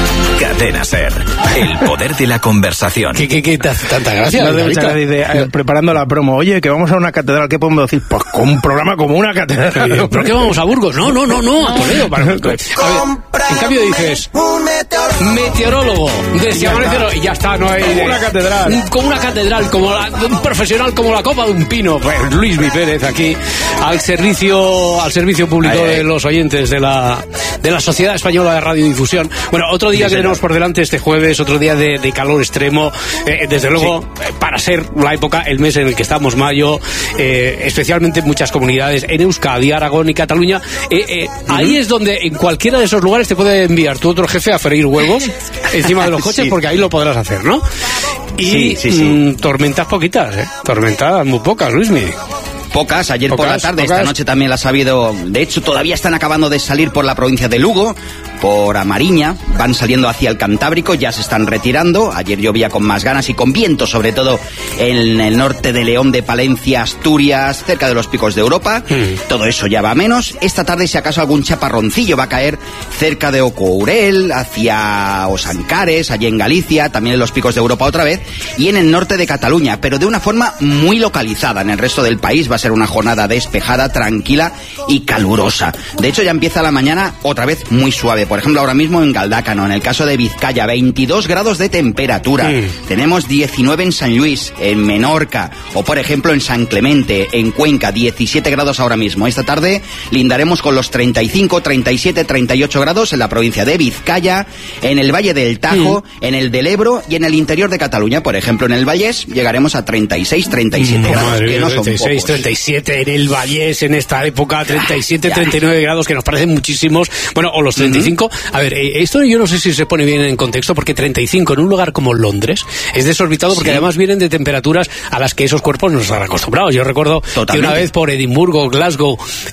Cadena Ser, el poder de la conversación. ¿Qué, qué, qué te hace tanta gracia? No hace mucha Margarita? gracia, dice, eh, preparando la promo, oye, que vamos a una catedral, ¿qué podemos decir? Pues con un programa como una catedral. ¿Pero qué vamos a Burgos? No, no, no, no, a Toledo. Para... A ver, en cambio dices, meteorólogo, desde amanecer hoy, y ya está, no hay... Como una catedral. Un- Como una catedral, como la- un profesional como la copa de un pino. Pues Luis Mi Pérez aquí, al servicio al servicio público Ay, ay. de los oyentes de la de la Sociedad Española de Radiodifusión. Bueno, otro día que tenemos por delante este jueves, otro día de, de calor extremo, eh, desde luego, eh, para ser la época, el mes en el que estamos, mayo, eh, especialmente en muchas comunidades, en Euskadi, Aragón y Cataluña, eh, eh, ahí es donde en cualquiera de esos lugares te puede enviar tu otro jefe a freír huevos encima de los coches, Sí. porque ahí lo podrás hacer, ¿no? Y Sí, sí, sí. mm, tormentas poquitas, ¿eh? Tormentas muy pocas, Luismi. Pocas, ayer por la Pocas, tarde, pocas. esta noche también las ha habido. De hecho, todavía están acabando de salir por la provincia de Lugo, por Amariña, van saliendo hacia el Cantábrico, ya se están retirando. Ayer llovía con más ganas y con viento, sobre todo en el norte de León, de Palencia, Asturias, cerca de los picos de Europa. Todo eso ya va a menos. Esta tarde, si acaso algún chaparroncillo va a caer cerca de Ocourel, hacia Osancares, allí en Galicia, también en los picos de Europa otra vez, y en el norte de Cataluña, pero de una forma muy localizada. En el resto del país va ser una jornada despejada, tranquila y calurosa. De hecho, ya empieza la mañana otra vez muy suave. Por ejemplo, ahora mismo en Galdácano, en el caso de Vizcaya, veintidós grados de temperatura. Mm. Tenemos diecinueve en San Luis, en Menorca, o por ejemplo en San Clemente, en Cuenca, diecisiete grados ahora mismo. Esta tarde lindaremos con los treinta y cinco, treinta y siete, treinta y ocho grados en la provincia de Vizcaya, en el Valle del Tajo, mm. en el del Ebro y en el interior de Cataluña. Por ejemplo, en el Vallés llegaremos a treinta y seis, treinta y siete mm, grados, madre, que no son treinta y seis, pocos. treinta y siete en el Vallés en esta época, treinta y siete, treinta y nueve grados, que nos parecen muchísimos. Bueno, o los treinta y cinco. Uh-huh. A ver, esto yo no sé si se pone bien en contexto, porque treinta y cinco en un lugar como Londres es desorbitado, porque sí. además vienen de temperaturas a las que esos cuerpos no están acostumbrados. Yo recuerdo Totalmente. que una vez por Edimburgo, Glasgow,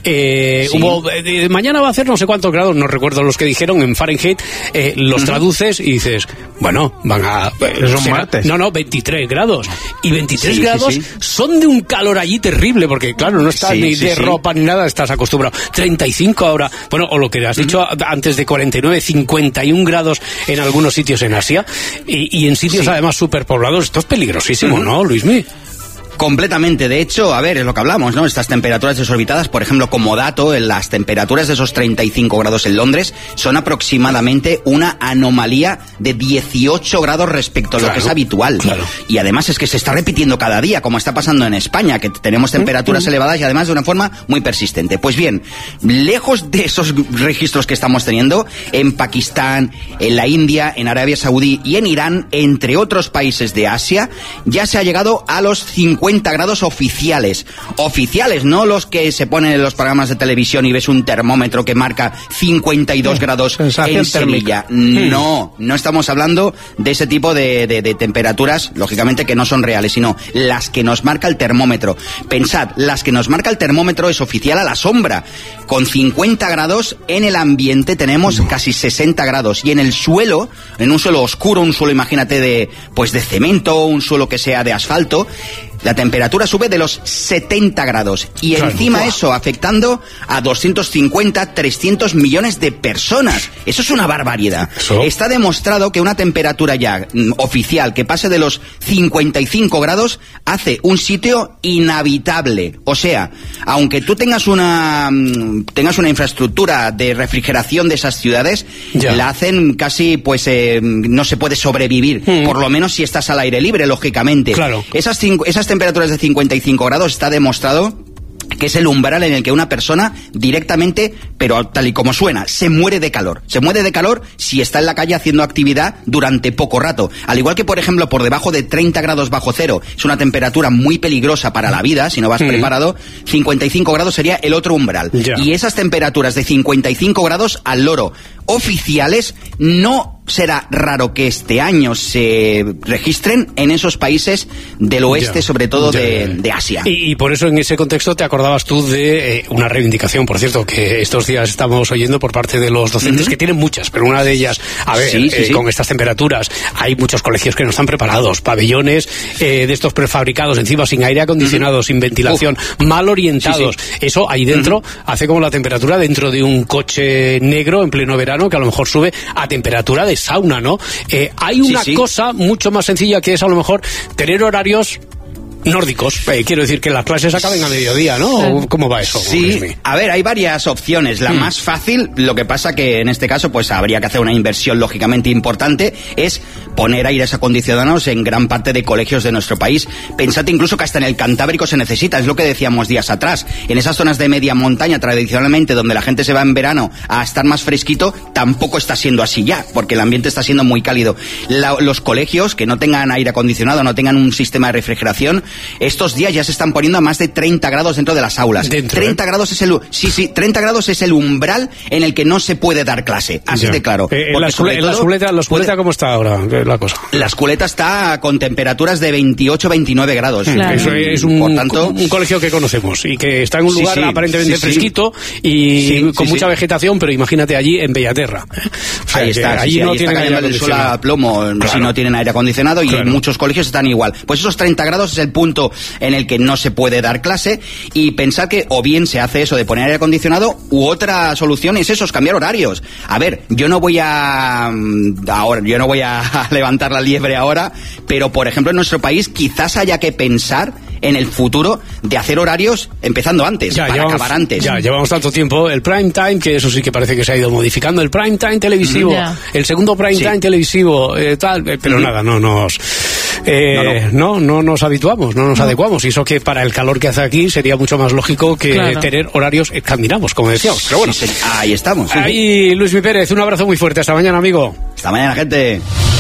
eh, sí. hubo, eh, mañana va a hacer no sé cuántos grados, no recuerdo los que dijeron en Fahrenheit, eh, los uh-huh. traduces y dices, bueno, van a... Eh, son martes. No, no, veintitrés grados. Y veintitrés sí, grados sí, sí. son de un calor allí terrible, porque claro, no estás sí, ni sí, de sí. ropa ni nada, estás acostumbrado. treinta y cinco ahora, bueno, o lo que has dicho uh-huh. antes de cuarenta y nueve, cincuenta y un grados en algunos sitios en Asia, y, y en sitios sí. además superpoblados. Esto es peligrosísimo, uh-huh. ¿no, Luismi? Completamente. De hecho, a ver, es lo que hablamos, ¿no? Estas temperaturas desorbitadas, por ejemplo, como dato, en las temperaturas de esos treinta y cinco grados en Londres son aproximadamente una anomalía de dieciocho grados respecto a lo claro, que es habitual. Claro. Y además es que se está repitiendo cada día, como está pasando en España, que tenemos temperaturas mm-hmm. elevadas y además de una forma muy persistente. Pues bien, lejos de esos registros que estamos teniendo, en Pakistán, en la India, en Arabia Saudí y en Irán, entre otros países de Asia, ya se ha llegado a los cincuenta grados oficiales. Oficiales, no los que se ponen en los programas de televisión y ves un termómetro que marca cincuenta y dos grados sensación en Sevilla. térmica. No, no estamos hablando de ese tipo de, de, de temperaturas, lógicamente que no son reales, sino las que nos marca el termómetro. Pensad, las que nos marca el termómetro es oficial a la sombra. Con cincuenta grados en el ambiente tenemos casi sesenta grados, y en el suelo, en un suelo oscuro, un suelo, imagínate, de pues de cemento, un suelo que sea de asfalto, la temperatura sube de los setenta grados, y claro, encima wow. eso afectando a doscientos cincuenta, trescientos millones de personas. Eso es una barbaridad. ¿Eso? Está demostrado que una temperatura ya mm, oficial que pase de los cincuenta y cinco grados hace un sitio inhabitable. O sea, aunque tú tengas una mm, tengas una infraestructura de refrigeración de esas ciudades, ya. la hacen casi, pues eh, no se puede sobrevivir, mm. por lo menos si estás al aire libre, lógicamente. Claro. Esas, cinco, esas temperaturas de cincuenta y cinco grados está demostrado que es el umbral en el que una persona directamente, pero tal y como suena, se muere de calor. Se muere de calor si está en la calle haciendo actividad durante poco rato. Al igual que, por ejemplo, por debajo de treinta grados bajo cero, es una temperatura muy peligrosa para la vida, si no vas mm. preparado, cincuenta y cinco grados sería el otro umbral. Ya. Y esas temperaturas de cincuenta y cinco grados al loro oficiales no será raro que este año se registren en esos países del oeste, ya, sobre todo ya, de, de Asia. Y, y por eso en ese contexto te acordabas tú de eh, una reivindicación, por cierto, que estos días estamos oyendo por parte de los docentes, uh-huh. que tienen muchas, pero una de ellas, a ver, sí, sí, eh, sí. con estas temperaturas, hay muchos colegios que no están preparados, pabellones eh, de estos prefabricados, encima sin aire acondicionado, uh-huh. sin ventilación, uh. mal orientados. Sí, sí. Eso ahí dentro uh-huh. hace como la temperatura dentro de un coche negro en pleno verano, que a lo mejor sube a temperatura de sauna, ¿no? Eh, hay una sí, sí. cosa mucho más sencilla, que es a lo mejor tener horarios nórdicos. Eh, quiero decir que las clases acaben a mediodía, ¿no? Sí. ¿Cómo va eso? Sí, a ver, hay varias opciones. La mm. más fácil, lo que pasa que en este caso pues habría que hacer una inversión lógicamente importante, es poner aires acondicionados en gran parte de colegios de nuestro país. Pensad incluso que hasta en el Cantábrico se necesita, es lo que decíamos días atrás. En esas zonas de media montaña, tradicionalmente, donde la gente se va en verano a estar más fresquito, tampoco está siendo así ya, porque el ambiente está siendo muy cálido. La, los colegios que no tengan aire acondicionado, no tengan un sistema de refrigeración, estos días ya se están poniendo a más de treinta grados dentro de las aulas. Dentro, treinta ¿eh? grados es el sí, sí, treinta grados es el umbral en el que no se puede dar clase. Así ya. de claro. Eh, la, escuela, la escueleta, la escueleta puede... ¿cómo está ahora la cosa? La escueleta está con temperaturas de veintiocho, veintinueve grados. Claro. Eso es un, Por tanto, un colegio que conocemos y que está en un lugar sí, sí, aparentemente sí, fresquito y sí, con sí, mucha sí. vegetación, pero imagínate allí en Bellaterra. O sea, ahí está, allí sí, no ahí tienen está cayendo el sol a plomo, claro. si no tienen aire acondicionado, y claro. muchos colegios están igual. Pues esos treinta grados es el punto en el que no se puede dar clase, y pensar que o bien se hace eso de poner aire acondicionado, u otra solución es eso, es cambiar horarios. A ver, yo no voy a ahora, yo no voy a levantar la liebre ahora, pero por ejemplo en nuestro país quizás haya que pensar en el futuro de hacer horarios empezando antes, ya, para llevamos, acabar antes. Ya, llevamos tanto tiempo. El prime time, que eso sí que parece que se ha ido modificando. El prime time televisivo, Ya. el segundo prime Sí. time televisivo, eh, tal, eh, pero Ujú. nada, no nos... Eh, no, no. no, no nos habituamos, no nos No. adecuamos. Y eso que para el calor que hace aquí sería mucho más lógico que Claro. tener horarios escandinavos, como decíamos. Pero bueno, Sí, sí, ahí estamos. sí, sí. ahí Luis Mi Pérez, un abrazo muy fuerte. Hasta mañana, amigo. Hasta mañana, gente.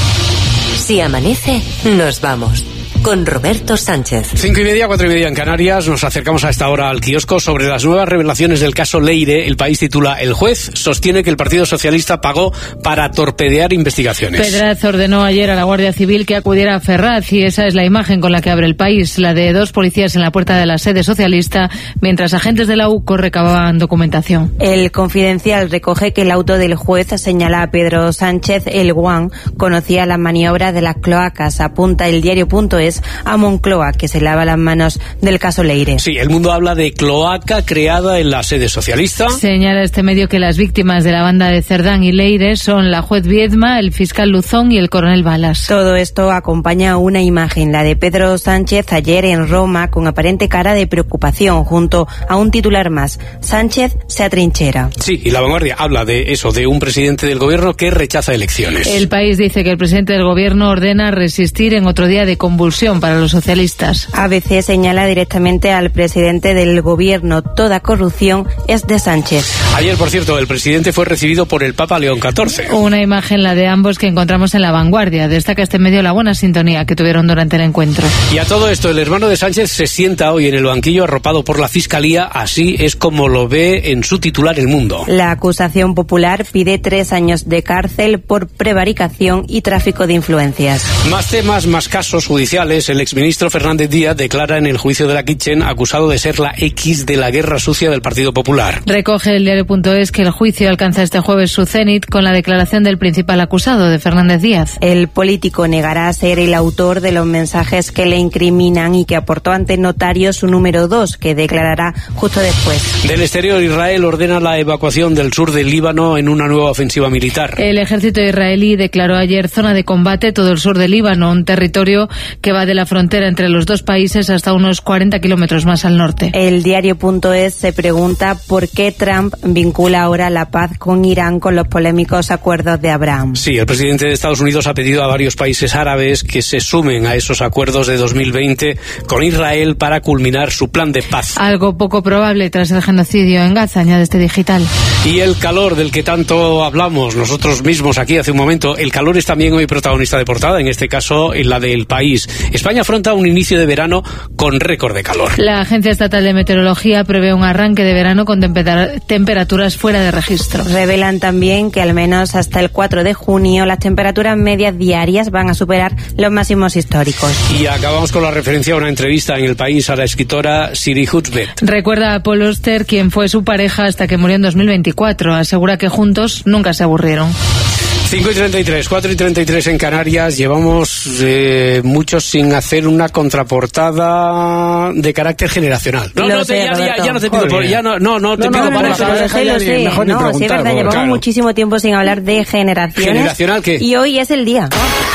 Si amanece, nos vamos. Con Roberto Sánchez. Cinco y media, cuatro y media en Canarias. Nos acercamos a esta hora al kiosco. Sobre las nuevas revelaciones del caso Leire, El País titula: el juez sostiene que el Partido Socialista pagó para torpedear investigaciones. Pedraz ordenó ayer a la Guardia Civil que acudiera a Ferraz, y esa es la imagen con la que abre El País, la de dos policías en la puerta de la sede socialista, mientras agentes de la U C O recababan documentación. El Confidencial recoge que el auto del juez señala a Pedro Sánchez el Guan conocía las maniobras de las cloacas. Apunta el diario.es a Moncloa, que se lava las manos del caso Leire. Sí, El Mundo habla de cloaca creada en la sede socialista. Señala este medio que las víctimas de la banda de Cerdán y Leire son la juez Viedma, el fiscal Luzón y el coronel Balas. Todo esto acompaña a una imagen, la de Pedro Sánchez ayer en Roma, con aparente cara de preocupación, junto a un titular más: Sánchez se atrinchera. Sí, y La Vanguardia habla de eso, de un presidente del gobierno que rechaza elecciones. El País dice que el presidente del gobierno ordena resistir en otro día de convulsión para los socialistas. A B C señala directamente al presidente del gobierno: toda corrupción es de Sánchez. Ayer, por cierto, el presidente fue recibido por el Papa León catorce. Una imagen, la de ambos, que encontramos en La Vanguardia. Destaca este medio la buena sintonía que tuvieron durante el encuentro. Y a todo esto, el hermano de Sánchez se sienta hoy en el banquillo arropado por la Fiscalía. Así es como lo ve en su titular El Mundo. La acusación popular pide tres años de cárcel por prevaricación y tráfico de influencias. Más temas, más casos judiciales. El exministro Fernández Díaz declara en el juicio de la Kitchen acusado de ser la X de la guerra sucia del Partido Popular. Recoge el diario.es que el juicio alcanza este jueves su cenit con la declaración del principal acusado, de Fernández Díaz. El político negará ser el autor de los mensajes que le incriminan y que aportó ante notario su número dos, que declarará justo después. Del exterior, Israel ordena la evacuación del sur del Líbano en una nueva ofensiva militar. El ejército israelí declaró ayer zona de combate todo el sur del Líbano, un territorio que va de la frontera entre los dos países hasta unos cuarenta kilómetros más al norte. El diario.es se pregunta por qué Trump vincula ahora la paz con Irán con los polémicos acuerdos de Abraham. Sí, el presidente de Estados Unidos ha pedido a varios países árabes que se sumen a esos acuerdos de dos mil veinte con Israel para culminar su plan de paz. Algo poco probable tras el genocidio en Gaza, añade este digital. Y el calor del que tanto hablamos nosotros mismos aquí hace un momento, el calor es también hoy protagonista de portada, en este caso en la del País. España afronta un inicio de verano con récord de calor. La Agencia Estatal de Meteorología prevé un arranque de verano con tempera- temperaturas fuera de registro. Revelan también que al menos hasta el cuatro de junio las temperaturas medias diarias van a superar los máximos históricos. Y acabamos con la referencia a una entrevista en El País a la escritora Siri Hutbet. Recuerda a Paul Auster, quien fue su pareja hasta que murió en dos mil veinticuatro. Asegura que juntos nunca se aburrieron. cinco y treinta y tres, cuatro y treinta y tres en Canarias. Llevamos eh, muchos sin hacer una contraportada de carácter generacional. No, Lo no, sé, te, ya, ya, Roberto. ya no te pido por, ya no, no, no te No, pido no, para no, eso. no, ¿eh? lo sé, lo sé. Mejor ni No, sí, es preguntar, verdad, porque, llevamos claro. muchísimo tiempo sin hablar de generaciones. ¿Generacional qué? Y hoy es el día.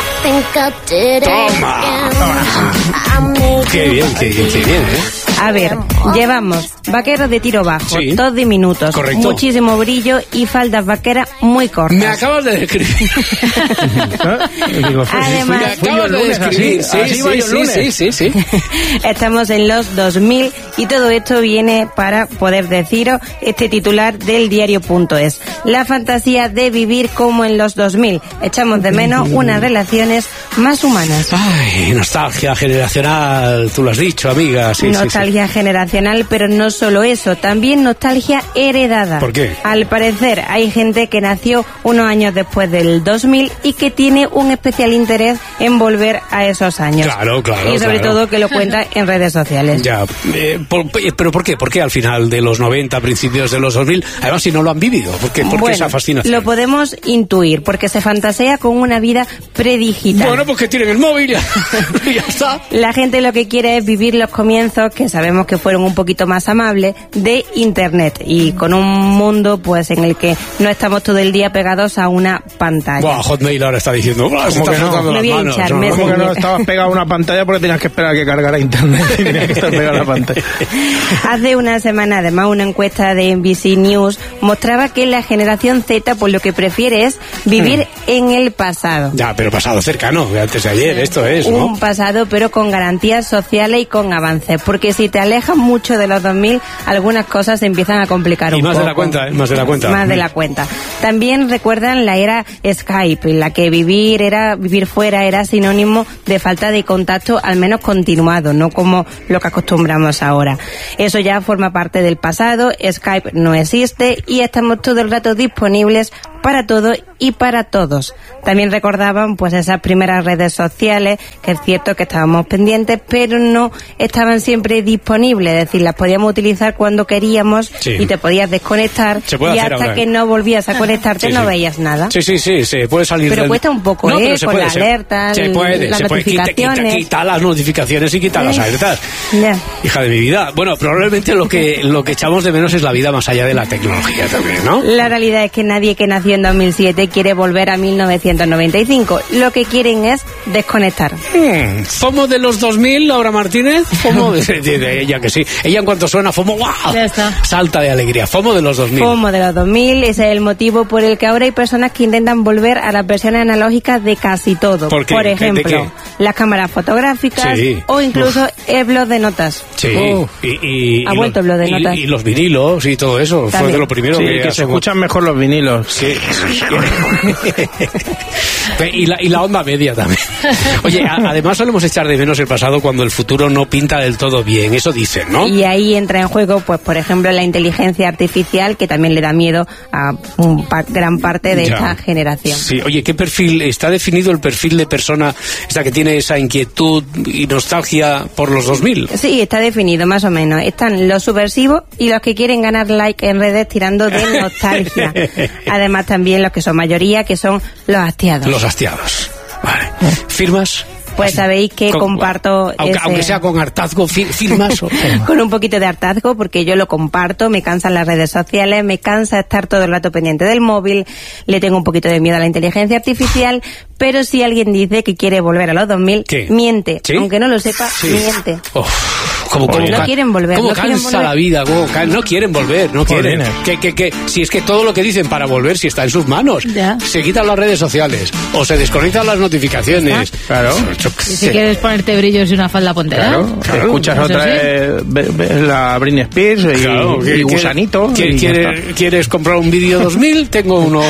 Toma. Qué bien, qué, qué, qué bien, ¿eh? A ver, llevamos vaqueros de tiro bajo, Sí. dos diminutos, Correcto. muchísimo brillo y faldas vaqueras muy cortas. Me acabas de describir. Además, Me acabas de describir. Sí, así sí, voy yo el sí, lunes. sí, sí, sí. Estamos en los dos mil y todo esto viene para poder deciros este titular del diario.es. La fantasía de vivir como en los dos mil. Echamos de menos unas relaciones más humanas. Ay, nostalgia generacional, tú lo has dicho, amiga. Sí, sí, sí. Nostalgia generacional, pero no solo eso, también nostalgia heredada. ¿Por qué? Al parecer hay gente que nació unos años después del dos mil y que tiene un especial interés en volver a esos años. Claro, claro, Y sobre claro. todo que lo cuenta en redes sociales. Ya, eh, por- ¿pero por qué? ¿Por qué al final de los noventa, principios de los dos mil? Además, si no lo han vivido, ¿por qué, por qué Bueno, esa fascinación? lo podemos intuir, porque se fantasea con una vida predigital. Bueno, pues que tienen el móvil. y ya está. La gente lo que quiere es vivir los comienzos, que sabemos que fueron un poquito más amables, de Internet, y con un mundo pues en el que no estamos todo el día pegados a una pantalla. Buah, Hotmail ahora está diciendo, ¿cómo que no? Me voy a hinchar, ¿Cómo que no estabas pegado a una pantalla porque tenías que esperar a que cargara Internet y tenías que estar pegado a la pantalla? Hace una semana, además, una encuesta de N B C News mostraba que la generación Z, pues lo que prefiere es vivir mm. en el pasado. Ya, pero pasado cercano, antes de ayer, sí. Esto es, ¿no? Un pasado, pero con garantías sociales y con avances, porque si te alejas mucho de los dos mil, algunas cosas se empiezan a complicar y un más poco. de la cuenta, ¿eh? Más de la cuenta. Más de la cuenta. También recuerdan la era Skype, en la que vivir era vivir fuera era sinónimo de falta de contacto, al menos continuado, no como lo que acostumbramos ahora. Eso ya forma parte del pasado, Skype no existe y estamos todo el rato disponibles para todo y para todos. También recordaban pues esas primeras redes sociales, que es cierto que estábamos pendientes, pero no estaban siempre disponibles, es decir, las podíamos utilizar cuando queríamos, sí. Y te podías desconectar y hasta ahora. Que no volvías a conectarte sí, no sí. veías nada. Sí, sí, sí, se puede salir Pero del... cuesta un poco, no, ¿eh? Con las alertas, se puede, las se puede. notificaciones. Quita, quita, quita las notificaciones y quita sí. las alertas. Yeah. Hija de mi vida. Bueno, probablemente lo que lo que echamos de menos es la vida más allá de la tecnología también, ¿no? La realidad es que nadie que nació en dos mil siete quiere volver a mil novecientos noventa y cinco. Lo que quieren es desconectar. Hmm. ¿FOMO de los dos mil, Laura Martínez? FOMO de, de, de ella que sí. Ella en cuanto suena FOMO, ¡wow! Ya está. Salta de alegría. FOMO de los dos mil. FOMO de los dos mil, ese es el motivo por el que ahora hay personas que intentan volver a las versiones analógicas de casi todo. ¿Por qué? Por ejemplo, las cámaras fotográficas sí. o incluso Uf. el blog de notas. Sí, Uf. y, y, ha y vuelto los, el blog de notas. Y, y los vinilos y todo eso. También. Fue de lo primero sí, que... que se escuchan mejor los vinilos. Sí. y, la, y la onda media también. Oye, a, además solemos echar de menos el pasado cuando el futuro no pinta del todo bien. Eso dicen, ¿no? Y ahí entra en juego, pues por ejemplo, la inteligencia artificial, que también le da miedo a un pa- gran parte de ya. esta generación. Sí, oye, ¿qué perfil? ¿Está definido el perfil de persona esta que tiene esa inquietud y nostalgia por los dos mil? Sí, está definido más o menos. Están los subversivos y los que quieren ganar like en redes tirando de nostalgia. Además también los que son mayoría, que son los hastiados. Los hastiados. Vale. ¿Firmas? Pues sabéis que con, comparto aunque, ese... aunque sea con hartazgo, firmas o... con un poquito de hartazgo, porque yo lo comparto, me cansan las redes sociales, me cansa estar todo el rato pendiente del móvil, le tengo un poquito de miedo a la inteligencia artificial, pero si alguien dice que quiere volver a los dos mil, ¿qué? Miente, ¿sí? Aunque no lo sepa, sí. miente. Oh, como, como, no quieren volver. ¿Cómo no cansa quieren volver? la vida? ¿Cómo can... No quieren volver, no quieren. Que, que, que, si es que todo lo que dicen para volver, si está en sus manos, ya. se quitan las redes sociales o se desconectan las notificaciones. Claro. Y si quieres ponerte brillos y una falda pontera. Claro, claro. Escuchas Eso otra sí. vez eh, la Britney Spears y, claro, y, que, y Gusanito. Que, y quiere, ¿Quieres comprar un vídeo dos mil? Tengo uno,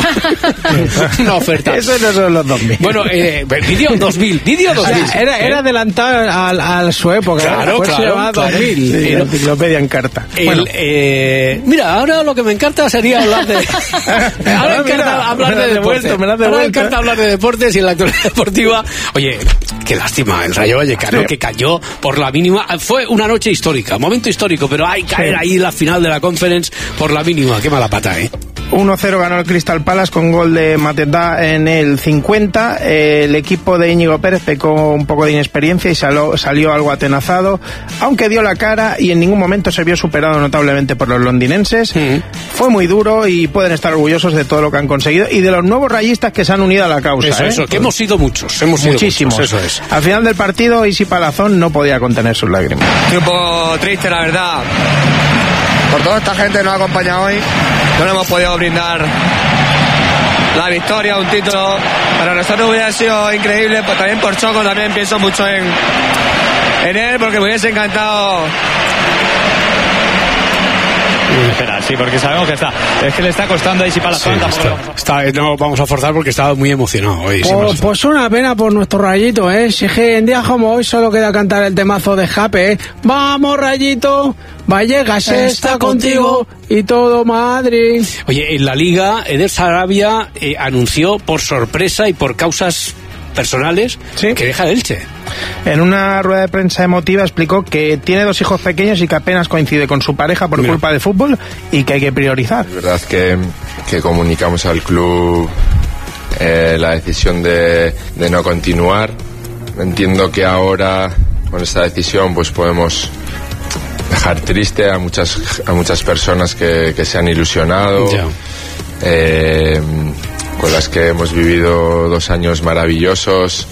una oferta. Eso no son los dos mil. Bueno, eh, vídeo dos mil, vídeo dos mil. O sea, era, era adelantado a, a su época. Claro, pues claro. Se llamaba claro. dos mil. Sí, la enciclopedia en carta. El, bueno. eh, mira, ahora lo que me encanta sería hablar de... ahora me encanta hablar de deportes. Me ahora me encanta hablar de deportes y en la actualidad deportiva... Oye, qué lástima, el Rayo Vallecano sí. que cayó por la mínima. Fue una noche histórica, momento histórico, pero hay caer sí. ahí la final de la Conference por la mínima. Qué mala pata, ¿eh? uno cero ganó el Crystal Palace con gol de Mateta en el cincuenta. El equipo de Íñigo Pérez pecó un poco de inexperiencia y salió, salió algo atenazado, aunque dio la cara y en ningún momento se vio superado notablemente por los londinenses. Mm. Fue muy duro y pueden estar orgullosos de todo lo que han conseguido y de los nuevos rayistas que se han unido a la causa. Eso, ¿eh? eso, que hemos sido muchos, hemos sido muchísimos. Muchos, eso es. Al final del partido, Isi Palazón no podía contener sus lágrimas. Estoy un poco triste, la verdad, por toda esta gente que nos ha acompañado hoy. No le hemos podido brindar la victoria, un título. Para nosotros hubiera sido increíble, pues también por Choco también pienso mucho en, en él, porque me hubiese encantado. Espera, sí, porque sabemos que está. Es que le está costando a Isi Palazón. Sí, está, está, no vamos a forzar porque estaba muy emocionado hoy. Pues, pues una pena por nuestro Rayito, ¿eh? Si es que en días como hoy solo queda cantar el temazo de Jape, ¿eh? Vamos, Rayito, Vallecas está contigo y todo Madrid. Oye, en la Liga, Eder Sarabia eh, anunció por sorpresa y por causas personales ¿sí? que deja el Elche. En una rueda de prensa emotiva explicó que tiene dos hijos pequeños y que apenas coincide con su pareja por Mira. culpa del fútbol y que hay que priorizar. Es verdad que, que comunicamos al club eh, la decisión de, de no continuar. entiendo que ahora con esta decisión pues podemos dejar triste a muchas a muchas personas que, que se han ilusionado, eh, con las que hemos vivido dos años maravillosos.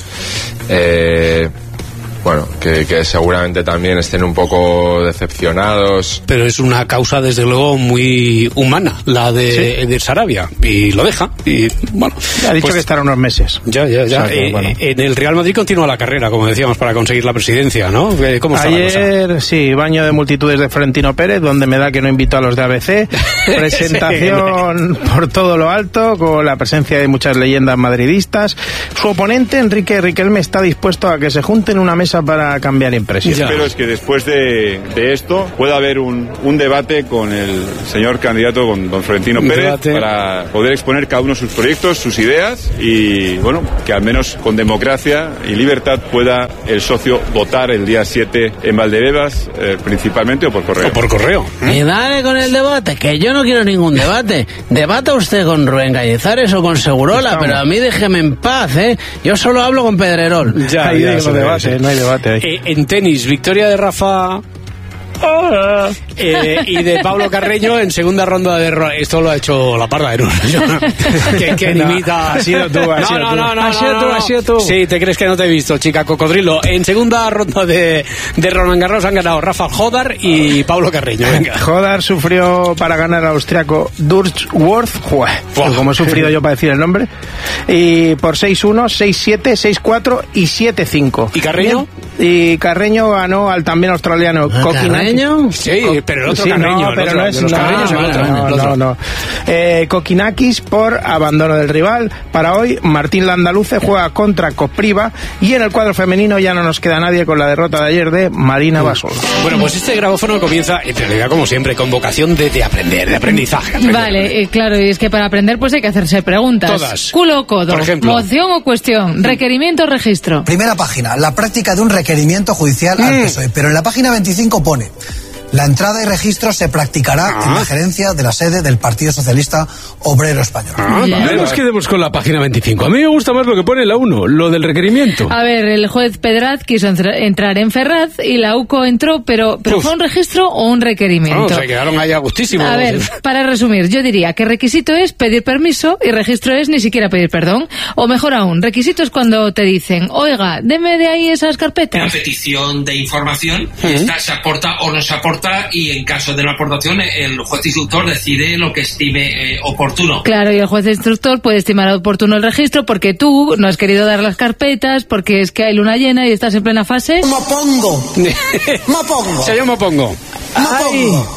Eh, Bueno, que, que seguramente también estén un poco decepcionados. Pero es una causa, desde luego, muy humana, la de, ¿sí?, de Sarabia. Y lo deja. Y bueno, ha dicho pues, que estará unos meses. Ya, ya, ya. O sea, que, eh, bueno. En el Real Madrid continúa la carrera, como decíamos, para conseguir la presidencia, ¿no? ¿Cómo está la cosa? Ayer, sí, baño de multitudes de Florentino Pérez, donde me da que no invitó a los de A B C. Presentación sí. por todo lo alto, con la presencia de muchas leyendas madridistas. Su oponente, Enrique Riquelme, está dispuesto a que se junten en una mesa para cambiar impresiones. Espero es que después de, de esto pueda haber un, un debate con el señor candidato, con don Florentino Pérez, debate. para poder exponer cada uno sus proyectos, sus ideas y, bueno, que al menos con democracia y libertad pueda el socio votar el día siete en Valdebebas, eh, principalmente, o por correo. O por correo. ¿Eh? Y dale con el debate, que yo no quiero ningún debate. Debata usted con Rubén Cañizares o con Segurola, pero a mí déjeme en paz, ¿eh? Yo solo hablo con Pedrerol. Ya, ahí ya, no debate, no hay debate ahí. Eh, en tenis, victoria de Rafa ah, eh, y de Pablo Carreño en segunda ronda de ro- esto lo ha hecho la parda de Nuno. que, que no, imita. ha sido tú, ha no, sido no, tú. no, no, ha sido no, tú, no. ha sido tú. Sí, te crees que no te he visto, chica cocodrilo. En segunda ronda de, de Roland Garros han ganado Rafa Jodar y Pablo Carreño. Venga. Jodar sufrió para ganar al austriaco Durchworth, como he sufrido yo para decir el nombre, y por seis uno, seis siete, seis cuatro y siete cinco. ¿Y Carreño? Y Carreño ganó al también australiano ¿Carreño? Sí, pero el otro sí, Carreño. no, el pero otro, no es los no, Carreños, no, el otro, no, el otro. no, no. Eh, Kokinakis por abandono del rival. Para hoy, Martín Landaluce juega contra Kopriva y en el cuadro femenino ya no nos queda nadie con la derrota de ayer de Marina Basol. Bueno, pues este grabófono comienza, en realidad, como siempre, con vocación de, de aprender, de aprendizaje. aprender. Vale, eh, claro, y es que para aprender pues hay que hacerse preguntas. Todas. Culo o codo, Por ejemplo. moción o cuestión, requerimiento o registro. Primera página, la práctica de un requerimiento judicial mm. al P S O E, pero en la página veinticinco pone: la entrada y registro se practicará ah. en la gerencia de la sede del Partido Socialista Obrero Español. Ah, Ya. vale, nos quedemos con la página veinticinco. A mí me gusta más lo que pone la uno, lo del requerimiento. A ver, el juez Pedraz quiso entra- entrar en Ferraz y la U C O entró, pero, pero ¿fue un registro o un requerimiento? No, se quedaron ahí a gustísimo. A ver, para resumir, yo diría que requisito es pedir permiso y registro es ni siquiera pedir perdón. O mejor aún, requisito es cuando te dicen, oiga, deme de ahí esas carpetas. Una petición de información, y esta se aporta o no se aporta, y en caso de la aportación el juez instructor decide lo que estime eh, oportuno. Claro, y el juez instructor puede estimar oportuno el registro porque tú no has querido dar las carpetas, porque es que hay luna llena y estás en plena fase. ¡Mopongo! ¡Mopongo! Se llama Pongo. ¡Mopongo!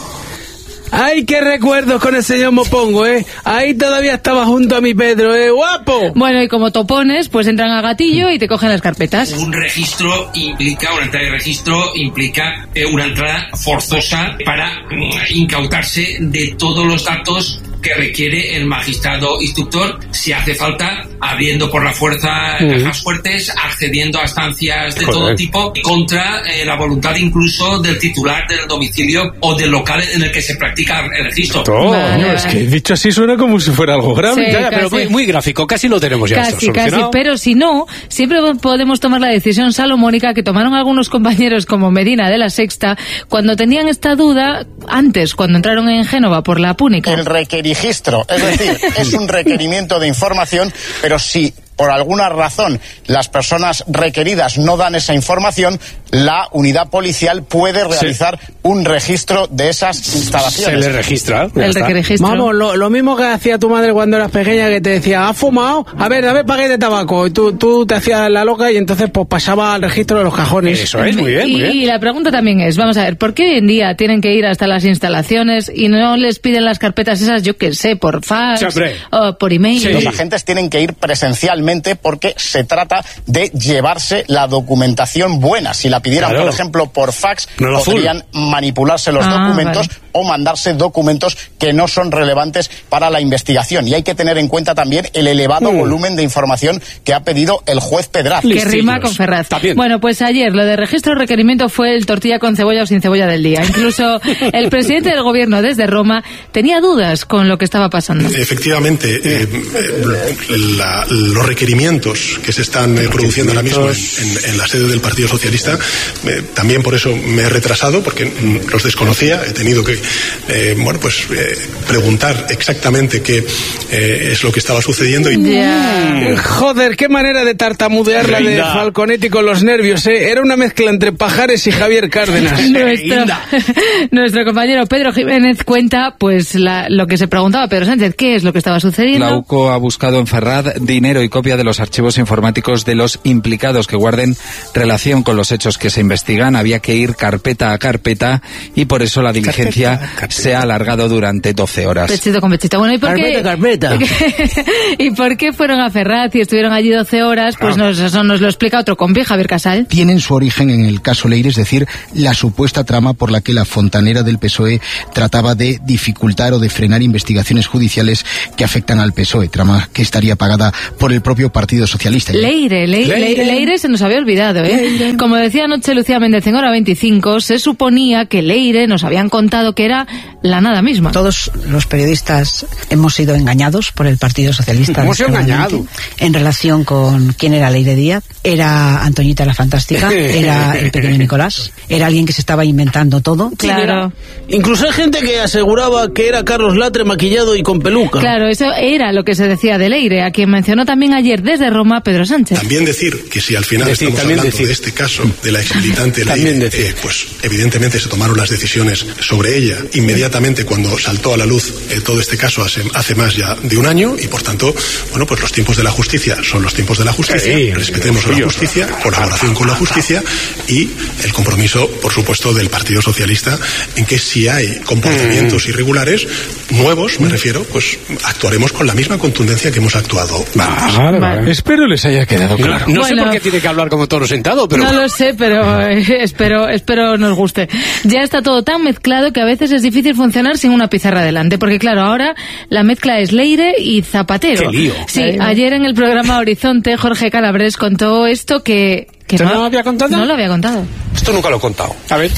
¡Ay, qué recuerdos con el señor Mopongo, eh! Ahí todavía estaba junto a mi Pedro, eh, guapo. Bueno, y como topones, pues entran a gatillo y te cogen las carpetas. Un registro implica, una entrada de registro implica eh, una entrada forzosa para mm, incautarse de todos los datos que requiere el magistrado instructor, si hace falta, abriendo por la fuerza uh-huh. cajas fuertes, accediendo a estancias de Joder. todo tipo, contra eh, la voluntad incluso del titular del domicilio o del local en el que se practica el registro. Todo, vale, vale. Es que dicho así suena como si fuera algo grave. Sí, ya, pero muy, muy gráfico, casi lo tenemos ya. Casi, esto casi, pero si no, siempre podemos tomar la decisión salomónica que tomaron algunos compañeros como Medina de la Sexta cuando tenían esta duda antes, cuando entraron en Génova por la Púnica. El requerijistro, es decir, es un requerimiento de información, pero si por alguna razón las personas requeridas no dan esa información, la unidad policial puede realizar sí. un registro de esas instalaciones. Se le registra. El requerijistro. Vamos, lo, lo mismo que hacía tu madre cuando eras pequeña, que te decía, ¿has fumado? A ver, dame paquete de tabaco. Y tú, tú te hacías la loca y entonces pues pasaba al registro de los cajones. Eso es, muy bien, y, muy bien. Y la pregunta también es, vamos a ver, ¿por qué hoy en día tienen que ir hasta las instalaciones y no les piden las carpetas esas, yo qué sé, por fax Siempre. o por email? Sí. Los agentes tienen que ir presencialmente porque se trata de llevarse la documentación buena. Si la pidieran, claro. por ejemplo, por fax, no podrían full. manipularse los ah, documentos. Vale. o mandarse documentos que no son relevantes para la investigación. Y hay que tener en cuenta también el elevado mm. volumen de información que ha pedido el juez Pedraz. Que rima con Ferraz. También. Bueno, pues ayer lo de registro requerimiento fue el tortilla con cebolla o sin cebolla del día. Incluso el presidente del gobierno desde Roma tenía dudas con lo que estaba pasando. Efectivamente, eh, la, los requerimientos que se están eh, produciendo ahora mismo en, en, en la sede del Partido Socialista, eh, también por eso me he retrasado, porque los desconocía, he tenido que eh, bueno, pues eh, preguntar exactamente qué eh, es lo que estaba sucediendo. Y... Yeah. Joder, qué manera de tartamudear la de Falconetti con los nervios, ¿eh? Era una mezcla entre Pajares y Javier Cárdenas. Nuestro, nuestro compañero Pedro Jiménez cuenta pues la, lo que se preguntaba Pedro Sánchez, ¿qué es lo que estaba sucediendo? La U C O ha buscado en Ferraz dinero y copia de los archivos informáticos de los implicados que guarden relación con los hechos que se investigan. Había que ir carpeta a carpeta y por eso la diligencia carpeta, carpeta. se ha alargado durante doce horas. Pechito con pechito. Bueno, ¿y por carpeta, qué? Carpeta. ¿Y por qué fueron a Ferraz y estuvieron allí doce horas? Pues nos, eso nos lo explica otro compi, Javier Casal. Tienen su origen en el caso Leire, es decir, la supuesta trama por la que la fontanera del P S O E trataba de dificultar o de frenar investigaciones judiciales que afectan al P S O E, trama que estaría pagada por el propio Partido Socialista. Leire, Leire, Leire, Leire se nos había olvidado, ¿eh? Leire. Como decía anoche Lucía Méndez en Hora veinticinco, se suponía que Leire nos habían contado que era la nada misma. Todos los periodistas hemos sido engañados por el Partido Socialista. ¿Hemos sido engañados? En relación con quién era Leire Díaz. Era Antoñita la Fantástica, era el pequeño Nicolás, era alguien que se estaba inventando todo. Claro. Incluso hay gente que aseguraba que era Carlos Latre maquillado y con peluca. Claro, eso era lo que se decía de Leire, a quien mencionó también ayer desde Roma Pedro Sánchez. También decir que si al final decir, estamos hablando decir. de este caso de la exmilitante Leire, eh, pues evidentemente se tomaron las decisiones sobre ella inmediatamente cuando saltó a la luz eh, todo este caso hace, hace más ya de un año y por tanto, bueno, pues los tiempos de la justicia son los tiempos de la justicia, sí, respetemos a la justicia, colaboración con la justicia y el compromiso, por supuesto, del Partido Socialista en que si hay comportamientos irregulares nuevos, me refiero, pues actuaremos con la misma contundencia que hemos actuado antes. Vale, vale. Espero les haya quedado claro. No, no bueno, sé por qué tiene que hablar como toro sentado, pero... No lo sé, pero eh, espero, espero nos guste. Ya está todo tan mezclado que a veces es difícil funcionar sin una pizarra delante, porque claro, ahora la mezcla es Leire y Zapatero. ¡Qué lío! Sí, Leire. Ayer en el programa Horizonte, Jorge Calabres contó esto que... que ¿Usted no, no lo había contado? No lo había contado. Esto nunca lo he contado. A ver.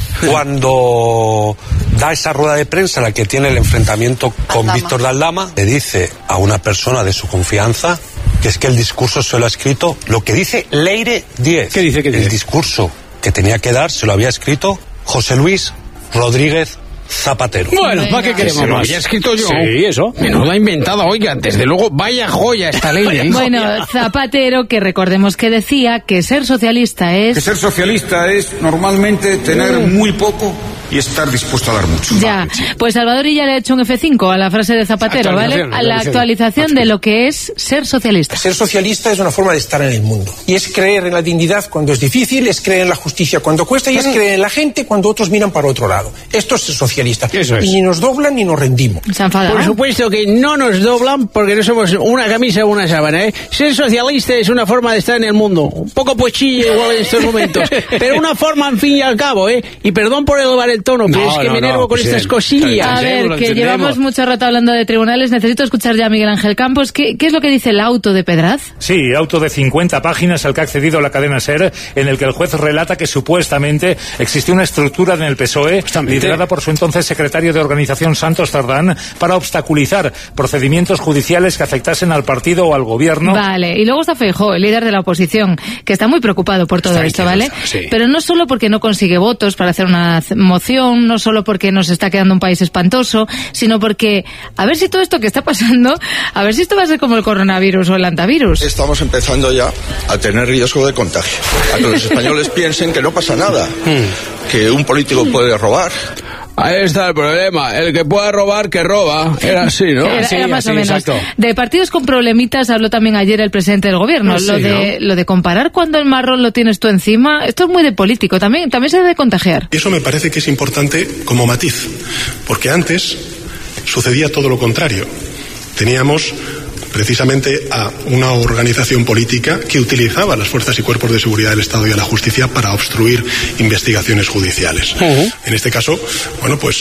Cuando da esa rueda de prensa en la que tiene el enfrentamiento con Víctor de Aldama, le dice a una persona de su confianza que es que el discurso se lo ha escrito lo que dice Leire Díez. ¿Qué dice? ¿Qué dice? El discurso que tenía que dar se lo había escrito José Luis Rodríguez Zapatero. Bueno, ¿para qué queremos? Lo había escrito yo. Sí, eso. Me no lo ha inventado, oiga, desde luego, vaya joya esta ley. Bueno, Zapatero, que recordemos que decía que ser socialista es... Que ser socialista es normalmente tener muy poco y estar dispuesto a dar mucho. Ya, pues Salvador Illa le ha hecho un efe cinco a la frase de Zapatero, ¿vale? A la actualización de lo que es ser socialista. Ser socialista es una forma de estar en el mundo. Y es creer en la dignidad cuando es difícil, es creer en la justicia cuando cuesta y es creer en la gente cuando otros miran para otro lado. Esto es ser socialista. Eso es. Y ni nos doblan ni nos rendimos. Por supuesto que no nos doblan porque no somos una camisa o una sábana, ¿eh? Ser socialista es una forma de estar en el mundo. Un poco pochilla igual en estos momentos. Pero una forma, en fin y al cabo, ¿eh? Y perdón por elevar el tono, pero no, es que no, me enervo no, con pues estas cosillas. A ver, que llevamos mucho rato hablando de tribunales. Necesito escuchar ya a Miguel Ángel Campos. ¿Qué, qué es lo que dice el auto de Pedraz? Sí, auto de cincuenta páginas al que ha accedido la cadena SER, en el que el juez relata que supuestamente existió una estructura en el P S O E, liderada por su entonces secretario de Organización Santos Cerdán, para obstaculizar procedimientos judiciales que afectasen al partido o al gobierno. Vale, y luego está Feijóo, el líder de la oposición, que está muy preocupado por todo está esto, ¿vale? Sí. Pero no solo porque no consigue votos para hacer una moción, no solo porque nos está quedando un país espantoso, sino porque a ver si todo esto que está pasando, a ver si esto va a ser como el coronavirus o el antivirus. Estamos empezando ya a tener riesgo de contagio. A que los españoles piensen que no pasa nada, que un político puede robar. Ahí está el problema, el que pueda robar, que roba. Era así, ¿no? Era, sí, era más así, o menos. Exacto. De partidos con problemitas habló también ayer el presidente del gobierno. Sí, lo de ¿no? lo de comparar cuando el marrón lo tienes tú encima, esto es muy de político, también, también se debe contagiar. Eso me parece que es importante como matiz, porque antes sucedía todo lo contrario. Teníamos precisamente a una organización política que utilizaba las fuerzas y cuerpos de seguridad del Estado y a la justicia para obstruir investigaciones judiciales. Uh-huh. En este caso, bueno, pues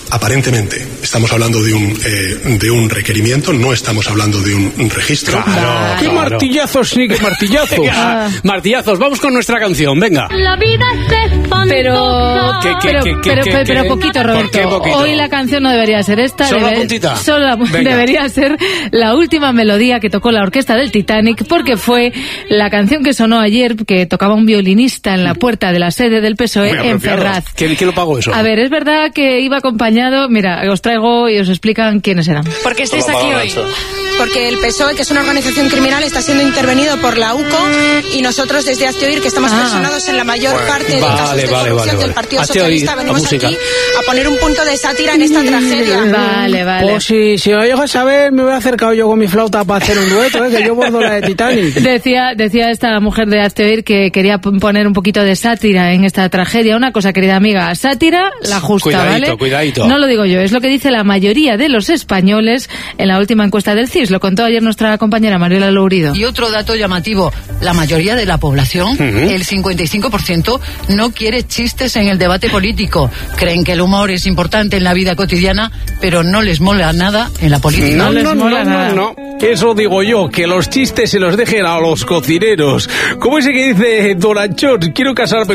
aparentemente estamos hablando de un eh, de un requerimiento, no estamos hablando de un, un registro. Claro, ¡Qué claro. martillazos, sí, qué martillazos! Venga, martillazos, vamos con nuestra canción, venga. La vida es Pero, ¿Qué, qué, pero, qué, pero, qué, pero, qué? pero poquito, Roberto. ¿Por qué poquito? Hoy la canción no debería ser esta. ¿Solo la debe- puntita? Solo la- Venga. debería ser la última melodía que tocó la orquesta del Titanic, porque fue la canción que sonó ayer, que tocaba un violinista en la puerta de la sede del P S O E Muy en apropiado. Ferraz. ¿Quién, quién lo pagó eso? A ver, es verdad que iba acompañado, mira, os traigo y os explican quiénes eran. ¿Por qué estáis aquí hoy? Porque el P S O E, que es una organización criminal, está siendo intervenido por la U C O y nosotros desde Hazte Oír, que estamos Ah. personados en la mayor Bueno, parte de vale, casos de vale, corrupción vale, del vale. Partido Hazte Socialista, Oír, la venimos música. aquí a poner un punto de sátira en esta tragedia. Vale, vale. Pues si, si me llego a saber, me hubiera acercado yo con mi flauta para hacer un dueto, ¿eh? Que yo bordo la de Titanic. Decía, decía esta mujer de Hazte Oír que quería p- poner un poquito de sátira en esta tragedia. Una cosa, querida amiga, sátira, la justa, Cuidadito, ¿vale? cuidadito. No lo digo yo, es lo que dice la mayoría de los españoles en la última encuesta del C I S. Lo contó ayer nuestra compañera Mariela Lourido. Y otro dato llamativo, la mayoría de la población, Ujú. el cincuenta y cinco por ciento, no quiere chistes en el debate político. Creen que el humor es importante en la vida cotidiana, pero no les mola nada en la política. No, no, no, no, no. Eso digo yo, que los chistes se los dejen a los cocineros. Como ese que dice Don Anchón, quiero casarme